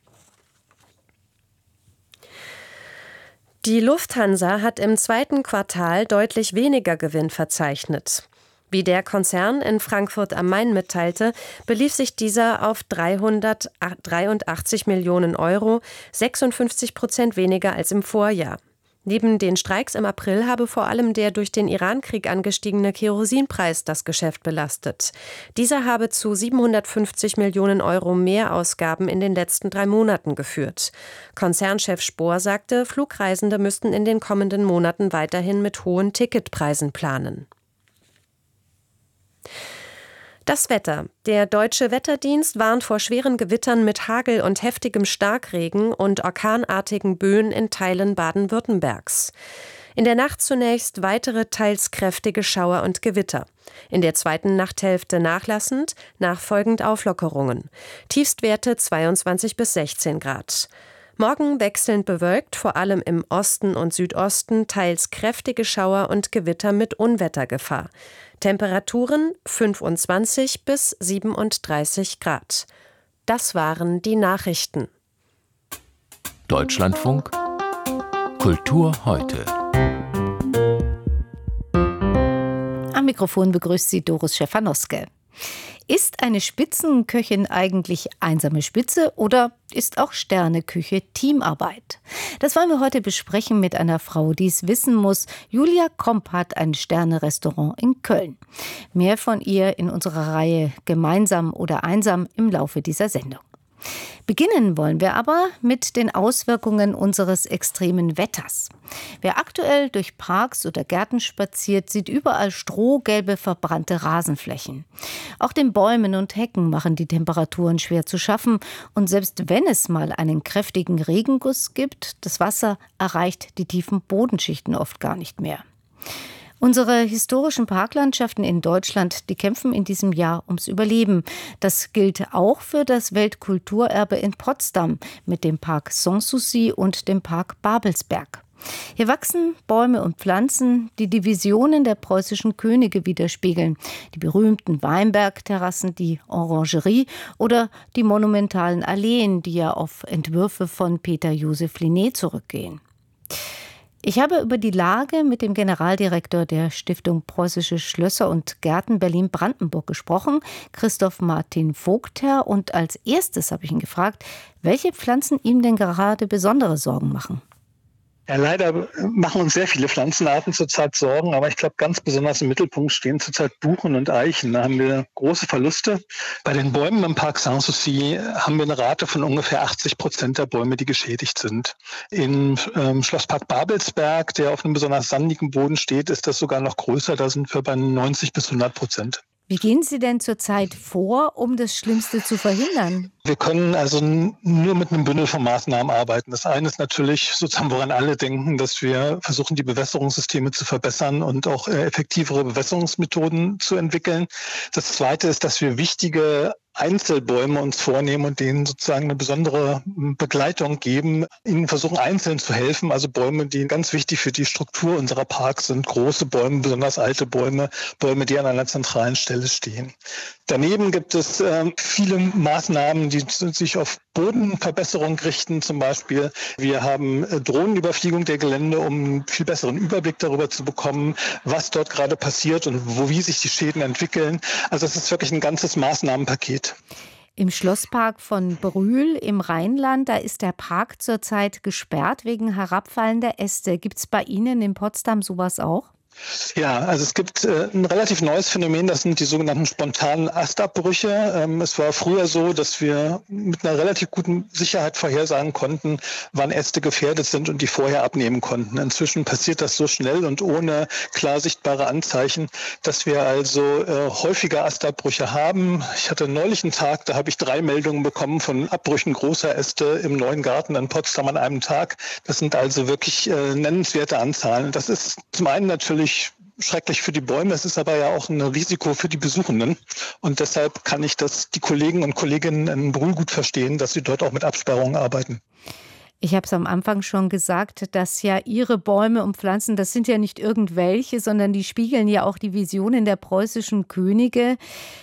Die Lufthansa hat im zweiten Quartal deutlich weniger Gewinn verzeichnet. Wie der Konzern in Frankfurt am Main mitteilte, belief sich dieser auf dreihundertdreiundachtzig Millionen Euro, sechsundfünfzig Prozent weniger als im Vorjahr. Neben den Streiks im April habe vor allem der durch den Irankrieg angestiegene Kerosinpreis das Geschäft belastet. Dieser habe zu siebenhundertfünfzig Millionen Euro Mehrausgaben in den letzten drei Monaten geführt. Konzernchef Spohr sagte, Flugreisende müssten in den kommenden Monaten weiterhin mit hohen Ticketpreisen planen. Das Wetter. Der Deutsche Wetterdienst warnt vor schweren Gewittern mit Hagel und heftigem Starkregen und orkanartigen Böen in Teilen Baden-Württembergs. In der Nacht zunächst weitere teils kräftige Schauer und Gewitter. In der zweiten Nachthälfte nachlassend, nachfolgend Auflockerungen. Tiefstwerte zweiundzwanzig bis sechzehn Grad. Morgen wechselnd bewölkt, vor allem im Osten und Südosten, teils kräftige Schauer und Gewitter mit Unwettergefahr. Temperaturen fünfundzwanzig bis siebenunddreißig Grad. Das waren die Nachrichten. Deutschlandfunk Kultur heute. Am Mikrofon begrüßt sie Doris Schäfer-Noske. Ist eine Spitzenköchin eigentlich einsame Spitze oder ist auch Sterneküche Teamarbeit? Das wollen wir heute besprechen mit einer Frau, die es wissen muss. Julia Komp hat ein Sterne-Restaurant in Köln. Mehr von ihr in unserer Reihe Gemeinsam oder einsam im Laufe dieser Sendung. Beginnen wollen wir aber mit den Auswirkungen unseres extremen Wetters. Wer aktuell durch Parks oder Gärten spaziert, sieht überall strohgelbe, verbrannte Rasenflächen. Auch den Bäumen und Hecken machen die Temperaturen schwer zu schaffen. Und selbst wenn es mal einen kräftigen Regenguss gibt, das Wasser erreicht die tiefen Bodenschichten oft gar nicht mehr. Unsere historischen Parklandschaften in Deutschland, die kämpfen in diesem Jahr ums Überleben. Das gilt auch für das Weltkulturerbe in Potsdam mit dem Park Sanssouci und dem Park Babelsberg. Hier wachsen Bäume und Pflanzen, die die Visionen der preußischen Könige widerspiegeln. Die berühmten Weinbergterrassen, die Orangerie oder die monumentalen Alleen, die ja auf Entwürfe von Peter Joseph Linné zurückgehen. Ich habe über die Lage mit dem Generaldirektor der Stiftung Preußische Schlösser und Gärten Berlin-Brandenburg gesprochen, Christoph Martin Vogtherr. Und als erstes habe ich ihn gefragt, welche Pflanzen ihm denn gerade besondere Sorgen machen. Ja, leider machen uns sehr viele Pflanzenarten zurzeit Sorgen, aber ich glaube, ganz besonders im Mittelpunkt stehen zurzeit Buchen und Eichen. Da haben wir große Verluste. Bei den Bäumen im Park Sanssouci haben wir eine Rate von ungefähr achtzig Prozent der Bäume, die geschädigt sind. Im ähm, Schlosspark Babelsberg, der auf einem besonders sandigen Boden steht, ist das sogar noch größer. Da sind wir bei neunzig bis hundert Prozent. Wie gehen Sie denn zurzeit vor, um das Schlimmste zu verhindern? Wir können also nur mit einem Bündel von Maßnahmen arbeiten. Das eine ist natürlich sozusagen, woran alle denken, dass wir versuchen, die Bewässerungssysteme zu verbessern und auch effektivere Bewässerungsmethoden zu entwickeln. Das zweite ist, dass wir wichtige Einzelbäume uns vornehmen und denen sozusagen eine besondere Begleitung geben, ihnen versuchen einzeln zu helfen. Also Bäume, die ganz wichtig für die Struktur unserer Parks sind, große Bäume, besonders alte Bäume, Bäume, die an einer zentralen Stelle stehen. Daneben gibt es äh, viele Maßnahmen, die sich auf Bodenverbesserung richten. Zum Beispiel, wir haben äh, Drohnenüberfliegung der Gelände, um einen viel besseren Überblick darüber zu bekommen, was dort gerade passiert und wo, wie sich die Schäden entwickeln. Also es ist wirklich ein ganzes Maßnahmenpaket. Im Schlosspark von Brühl im Rheinland, da ist der Park zurzeit gesperrt wegen herabfallender Äste. Gibt es bei Ihnen in Potsdam sowas auch? Ja, also es gibt äh, ein relativ neues Phänomen, das sind die sogenannten spontanen Astabbrüche. Ähm, es war früher so, dass wir mit einer relativ guten Sicherheit vorhersagen konnten, wann Äste gefährdet sind und die vorher abnehmen konnten. Inzwischen passiert das so schnell und ohne klar sichtbare Anzeichen, dass wir also äh, häufiger Astabbrüche haben. Ich hatte neulich einen Tag, da habe ich drei Meldungen bekommen von Abbrüchen großer Äste im Neuen Garten in Potsdam an einem Tag. Das sind also wirklich äh, nennenswerte Anzahlen. Das ist zum einen natürlich schrecklich für die Bäume, es ist aber ja auch ein Risiko für die Besuchenden. Und deshalb kann ich das die Kollegen und Kolleginnen in Brühl gut verstehen, dass sie dort auch mit Absperrungen arbeiten. Ich habe es am Anfang schon gesagt, dass ja Ihre Bäume und Pflanzen, das sind ja nicht irgendwelche, sondern die spiegeln ja auch die Visionen der preußischen Könige.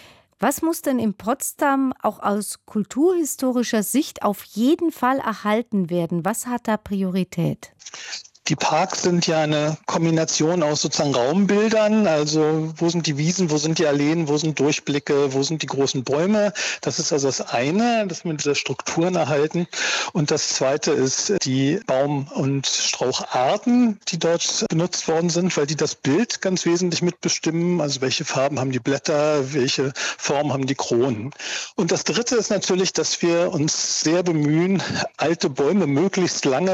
Was muss denn in Potsdam auch aus kulturhistorischer Sicht auf jeden Fall erhalten werden? Was hat da Priorität? Die Parks sind ja eine Kombination aus sozusagen Raumbildern, also wo sind die Wiesen, wo sind die Alleen, wo sind Durchblicke, wo sind die großen Bäume. Das ist also das eine, dass wir diese Strukturen erhalten. Und das zweite ist die Baum- und Straucharten, die dort benutzt worden sind, weil die das Bild ganz wesentlich mitbestimmen. Also welche Farben haben die Blätter, welche Form haben die Kronen. Und das dritte ist natürlich, dass wir uns sehr bemühen, alte Bäume möglichst lange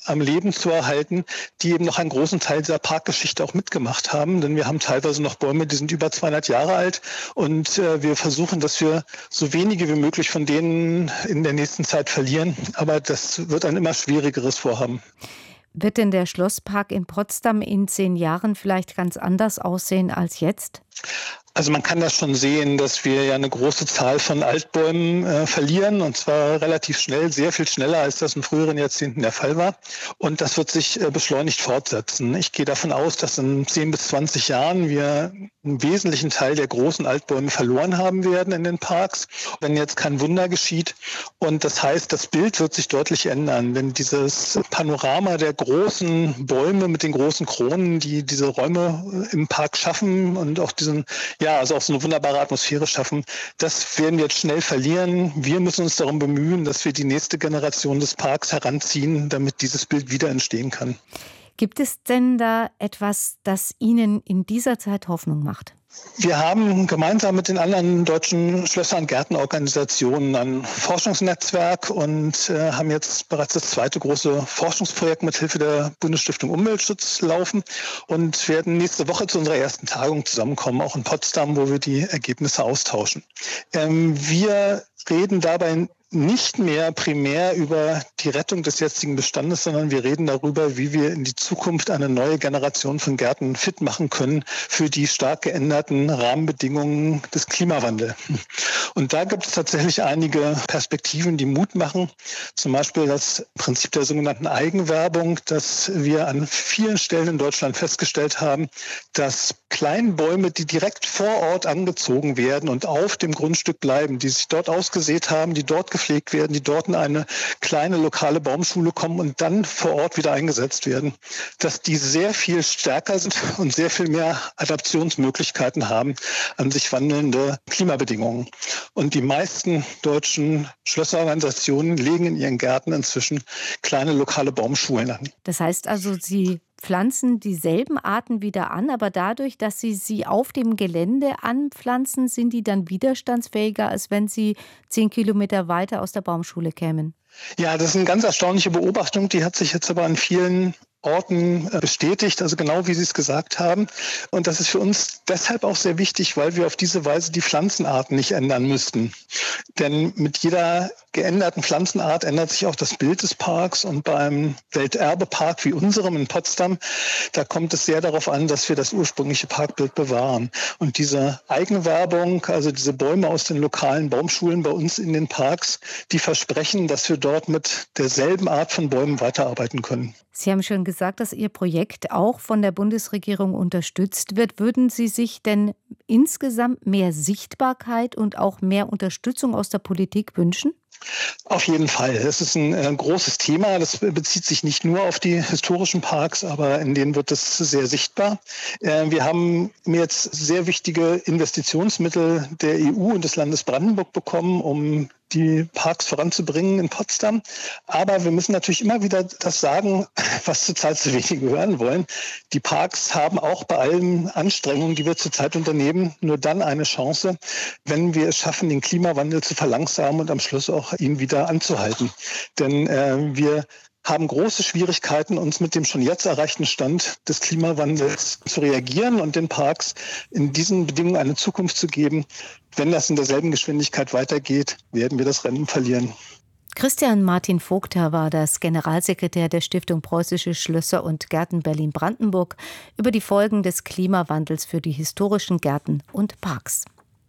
am Leben zu erhalten, die eben noch einen großen Teil dieser Parkgeschichte auch mitgemacht haben. Denn wir haben teilweise noch Bäume, die sind über zweihundert Jahre alt. Und äh, wir versuchen, dass wir so wenige wie möglich von denen in der nächsten Zeit verlieren. Aber das wird ein immer schwierigeres Vorhaben. Wird denn der Schlosspark in Potsdam in zehn Jahren vielleicht ganz anders aussehen als jetzt? Also man kann das schon sehen, dass wir ja eine große Zahl von Altbäumen äh, verlieren, und zwar relativ schnell, sehr viel schneller, als das in früheren Jahrzehnten der Fall war. Und das wird sich äh, beschleunigt fortsetzen. Ich gehe davon aus, dass in zehn bis zwanzig Jahren wir einen wesentlichen Teil der großen Altbäume verloren haben werden in den Parks, wenn jetzt kein Wunder geschieht. Und das heißt, das Bild wird sich deutlich ändern, denn dieses Panorama der großen Bäume mit den großen Kronen, die diese Räume im Park schaffen und auch diesen Ja, also auch so eine wunderbare Atmosphäre schaffen. Das werden wir jetzt schnell verlieren. Wir müssen uns darum bemühen, dass wir die nächste Generation des Parks heranziehen, damit dieses Bild wieder entstehen kann. Gibt es denn da etwas, das Ihnen in dieser Zeit Hoffnung macht? Wir haben gemeinsam mit den anderen deutschen Schlösser- und Gärtenorganisationen ein Forschungsnetzwerk und äh, haben jetzt bereits das zweite große Forschungsprojekt mit Hilfe der Bundesstiftung Umweltschutz laufen und werden nächste Woche zu unserer ersten Tagung zusammenkommen, auch in Potsdam, wo wir die Ergebnisse austauschen. Ähm, wir reden dabei nicht mehr primär über die Rettung des jetzigen Bestandes, sondern wir reden darüber, wie wir in die Zukunft eine neue Generation von Gärten fit machen können für die stark geänderten Rahmenbedingungen des Klimawandels. Und da gibt es tatsächlich einige Perspektiven, die Mut machen. Zum Beispiel das Prinzip der sogenannten Eigenwerbung, dass wir an vielen Stellen in Deutschland festgestellt haben, dass Kleinbäume, die direkt vor Ort angezogen werden und auf dem Grundstück bleiben, die sich dort ausgesät haben, die dort gepflegt werden, die dort in eine kleine lokale Baumschule kommen und dann vor Ort wieder eingesetzt werden, dass die sehr viel stärker sind und sehr viel mehr Adaptionsmöglichkeiten haben an sich wandelnde Klimabedingungen. Und die meisten deutschen Schlösserorganisationen legen in ihren Gärten inzwischen kleine lokale Baumschulen an. Das heißt also, Sie pflanzen dieselben Arten wieder an, aber dadurch, dass Sie sie auf dem Gelände anpflanzen, sind die dann widerstandsfähiger, als wenn Sie zehn Kilometer weiter aus der Baumschule kämen? Ja, das ist eine ganz erstaunliche Beobachtung, die hat sich jetzt aber an vielen Orten bestätigt, also genau wie Sie es gesagt haben. Und das ist für uns deshalb auch sehr wichtig, weil wir auf diese Weise die Pflanzenarten nicht ändern müssten. Denn mit jeder geänderten Pflanzenart ändert sich auch das Bild des Parks. Und beim Welterbepark wie unserem in Potsdam, da kommt es sehr darauf an, dass wir das ursprüngliche Parkbild bewahren. Und diese Eigenwerbung, also diese Bäume aus den lokalen Baumschulen bei uns in den Parks, die versprechen, dass wir dort mit derselben Art von Bäumen weiterarbeiten können. Sie haben schon gesagt, dass Ihr Projekt auch von der Bundesregierung unterstützt wird. Würden Sie sich denn insgesamt mehr Sichtbarkeit und auch mehr Unterstützung aus der Politik wünschen? Auf jeden Fall. Es ist ein äh, großes Thema. Das bezieht sich nicht nur auf die historischen Parks, aber in denen wird es sehr sichtbar. Äh, wir haben jetzt sehr wichtige Investitionsmittel der E U und des Landes Brandenburg bekommen, um die Parks voranzubringen in Potsdam. Aber wir müssen natürlich immer wieder das sagen, was zurzeit zu wenig hören wollen. Die Parks haben auch bei allen Anstrengungen, die wir zurzeit unternehmen, nur dann eine Chance, wenn wir es schaffen, den Klimawandel zu verlangsamen und am Schluss auch ihn wieder anzuhalten. Denn äh, wir haben große Schwierigkeiten, uns mit dem schon jetzt erreichten Stand des Klimawandels zu reagieren und den Parks in diesen Bedingungen eine Zukunft zu geben. Wenn das in derselben Geschwindigkeit weitergeht, werden wir das Rennen verlieren. Christian Martin Vogter war das Generalsekretär der Stiftung Preußische Schlösser und Gärten Berlin-Brandenburg über die Folgen des Klimawandels für die historischen Gärten und Parks.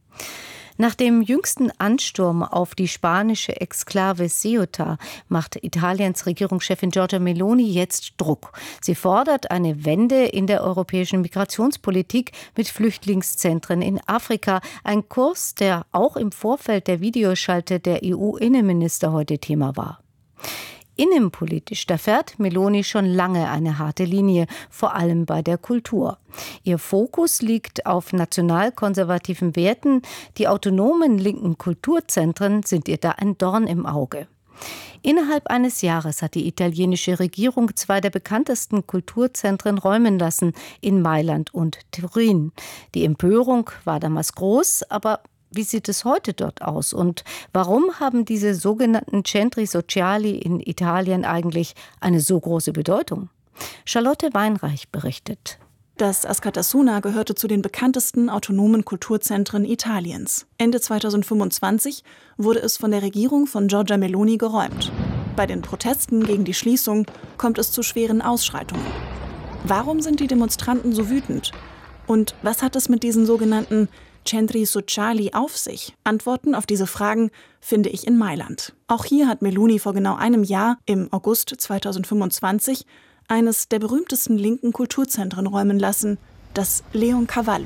Nach dem jüngsten Ansturm auf die spanische Exklave Ceuta macht Italiens Regierungschefin Giorgia Meloni jetzt Druck. Sie fordert eine Wende in der europäischen Migrationspolitik mit Flüchtlingszentren in Afrika. Ein Kurs, der auch im Vorfeld der Videoschalte der E U-Innenminister heute Thema war. Innenpolitisch, da fährt Meloni schon lange eine harte Linie, vor allem bei der Kultur. Ihr Fokus liegt auf nationalkonservativen Werten. Die autonomen linken Kulturzentren sind ihr da ein Dorn im Auge. Innerhalb eines Jahres hat die italienische Regierung zwei der bekanntesten Kulturzentren räumen lassen, in Mailand und Turin. Die Empörung war damals groß, aber wie sieht es heute dort aus? Und warum haben diese sogenannten Centri Sociali in Italien eigentlich eine so große Bedeutung? Charlotte Weinreich berichtet. Das Askatasuna gehörte zu den bekanntesten autonomen Kulturzentren Italiens. Ende zweitausendfünfundzwanzig wurde es von der Regierung von Giorgia Meloni geräumt. Bei den Protesten gegen die Schließung kommt es zu schweren Ausschreitungen. Warum sind die Demonstranten so wütend? Und was hat es mit diesen sogenannten Centri Sociali auf sich? Antworten auf diese Fragen finde ich in Mailand. Auch hier hat Meloni vor genau einem Jahr, im August zweitausendfünfundzwanzig, eines der berühmtesten linken Kulturzentren räumen lassen, das Leoncavallo.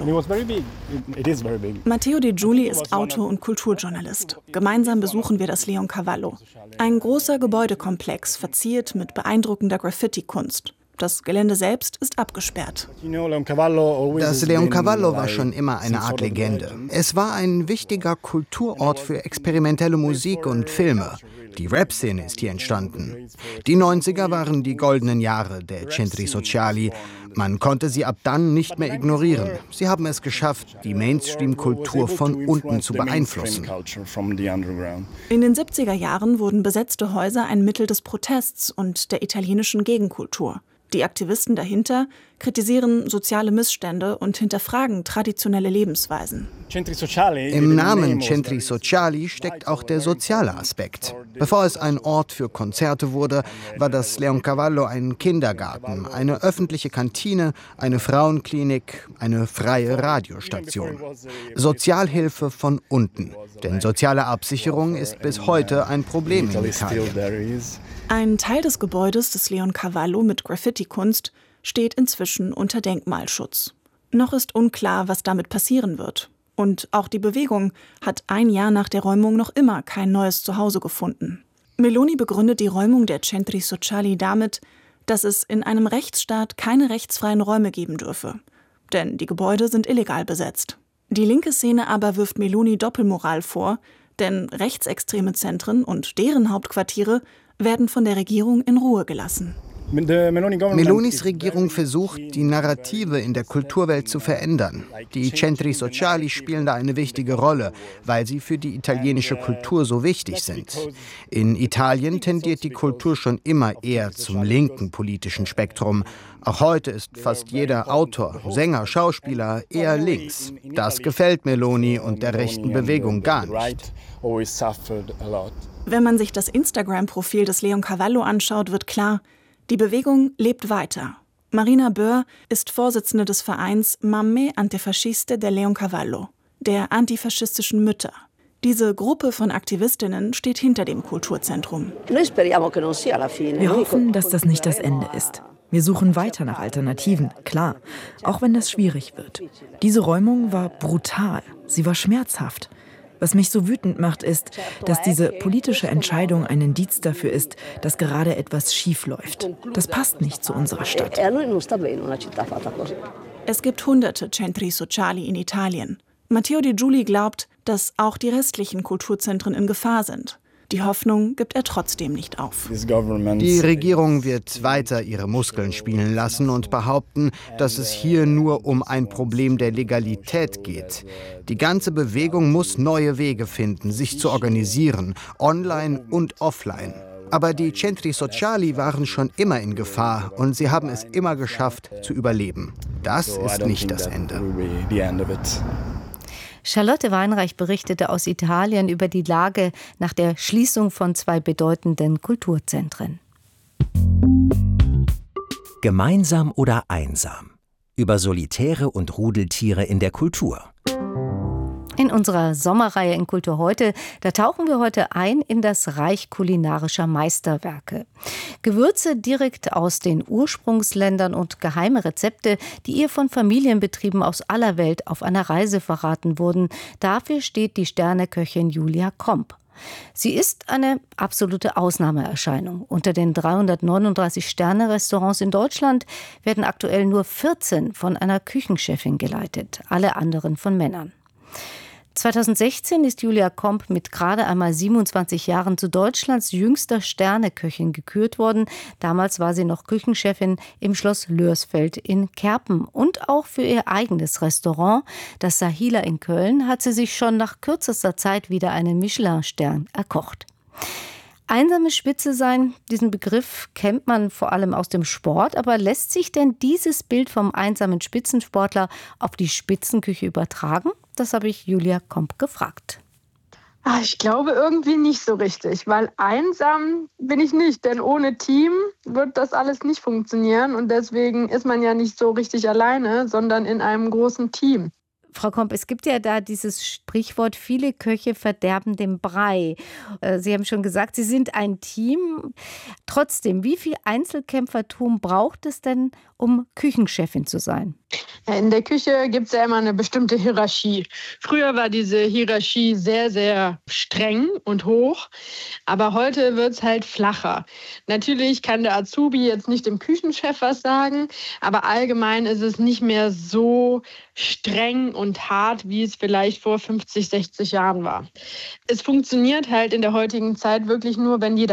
Matteo De Giuli ist Autor und Kulturjournalist. Gemeinsam besuchen wir das Leoncavallo. Ein großer Gebäudekomplex, verziert mit beeindruckender Graffiti-Kunst. Das Gelände selbst ist abgesperrt. Das Leoncavallo war schon immer eine Art Legende. Es war ein wichtiger Kulturort für experimentelle Musik und Filme. Die Rap-Szene ist hier entstanden. Die neunziger waren die goldenen Jahre der Centri Sociali. Man konnte sie ab dann nicht mehr ignorieren. Sie haben es geschafft, die Mainstream-Kultur von unten zu beeinflussen. In den siebziger Jahren wurden besetzte Häuser ein Mittel des Protests und der italienischen Gegenkultur. Die Aktivisten dahinter kritisieren soziale Missstände und hinterfragen traditionelle Lebensweisen. Im Namen Centri Sociali steckt auch der soziale Aspekt. Bevor es ein Ort für Konzerte wurde, war das Leoncavallo ein Kindergarten, eine öffentliche Kantine, eine Frauenklinik, eine freie Radiostation. Sozialhilfe von unten, denn soziale Absicherung ist bis heute ein Problem in Italien. Ein Teil des Gebäudes des Leoncavallo mit Graffiti-Kunst steht inzwischen unter Denkmalschutz. Noch ist unklar, was damit passieren wird. Und auch die Bewegung hat ein Jahr nach der Räumung noch immer kein neues Zuhause gefunden. Meloni begründet die Räumung der Centri Sociali damit, dass es in einem Rechtsstaat keine rechtsfreien Räume geben dürfe. Denn die Gebäude sind illegal besetzt. Die linke Szene aber wirft Meloni Doppelmoral vor, denn rechtsextreme Zentren und deren Hauptquartiere werden von der Regierung in Ruhe gelassen. Melonis Regierung versucht, die Narrative in der Kulturwelt zu verändern. Die Centri Sociali spielen da eine wichtige Rolle, weil sie für die italienische Kultur so wichtig sind. In Italien tendiert die Kultur schon immer eher zum linken politischen Spektrum. Auch heute ist fast jeder Autor, Sänger, Schauspieler eher links. Das gefällt Meloni und der rechten Bewegung gar nicht. Wenn man sich das Instagram-Profil des Leoncavallo anschaut, wird klar, die Bewegung lebt weiter. Marina Böhr ist Vorsitzende des Vereins Mamme Antifasciste del Leoncavallo, der antifaschistischen Mütter. Diese Gruppe von Aktivistinnen steht hinter dem Kulturzentrum. Wir hoffen, dass das nicht das Ende ist. Wir suchen weiter nach Alternativen, klar, auch wenn das schwierig wird. Diese Räumung war brutal, sie war schmerzhaft. Was mich so wütend macht, ist, dass diese politische Entscheidung ein Indiz dafür ist, dass gerade etwas schief läuft. Das passt nicht zu unserer Stadt. Es gibt hunderte Centri Sociali in Italien. Matteo De Giuli glaubt, dass auch die restlichen Kulturzentren in Gefahr sind. Die Hoffnung gibt er trotzdem nicht auf. Die Regierung wird weiter ihre Muskeln spielen lassen und behaupten, dass es hier nur um ein Problem der Legalität geht. Die ganze Bewegung muss neue Wege finden, sich zu organisieren, online und offline. Aber die Centri Sociali waren schon immer in Gefahr und sie haben es immer geschafft, zu überleben. Das ist nicht das Ende. Charlotte Weinreich berichtete aus Italien über die Lage nach der Schließung von zwei bedeutenden Kulturzentren. Gemeinsam oder einsam? Über Solitäre und Rudeltiere in der Kultur. In unserer Sommerreihe in Kultur heute, da tauchen wir heute ein in das Reich kulinarischer Meisterwerke. Gewürze direkt aus den Ursprungsländern und geheime Rezepte, die ihr von Familienbetrieben aus aller Welt auf einer Reise verraten wurden. Dafür steht die Sterneköchin Julia Kromp. Sie ist eine absolute Ausnahmeerscheinung. Unter den dreihundertneununddreißig Sterne-Restaurants in Deutschland werden aktuell nur vierzehn von einer Küchenchefin geleitet, alle anderen von Männern. zweitausendsechzehn ist Julia Komp mit gerade einmal siebenundzwanzig Jahren zu Deutschlands jüngster Sterneköchin gekürt worden. Damals war sie noch Küchenchefin im Schloss Lörsfeld in Kerpen. Und auch für ihr eigenes Restaurant, das Sahila in Köln, hat sie sich schon nach kürzester Zeit wieder einen Michelin-Stern erkocht. Einsame Spitze sein, diesen Begriff kennt man vor allem aus dem Sport, aber lässt sich denn dieses Bild vom einsamen Spitzensportler auf die Spitzenküche übertragen? Das habe ich Julia Komp gefragt. Ich glaube irgendwie nicht so richtig, weil einsam bin ich nicht, denn ohne Team wird das alles nicht funktionieren und deswegen ist man ja nicht so richtig alleine, sondern in einem großen Team. Frau Komp, es gibt ja da dieses Sprichwort, viele Köche verderben den Brei. Sie haben schon gesagt, Sie sind ein Team. Trotzdem, wie viel Einzelkämpfertum braucht es denn, um Küchenchefin zu sein? In der Küche gibt es ja immer eine bestimmte Hierarchie. Früher war diese Hierarchie sehr, sehr streng und hoch, aber heute wird es halt flacher. Natürlich kann der Azubi jetzt nicht dem Küchenchef was sagen, aber allgemein ist es nicht mehr so streng und hart, wie es vielleicht vor fünfzig, sechzig Jahren war. Es funktioniert halt in der heutigen Zeit wirklich nur, wenn jeder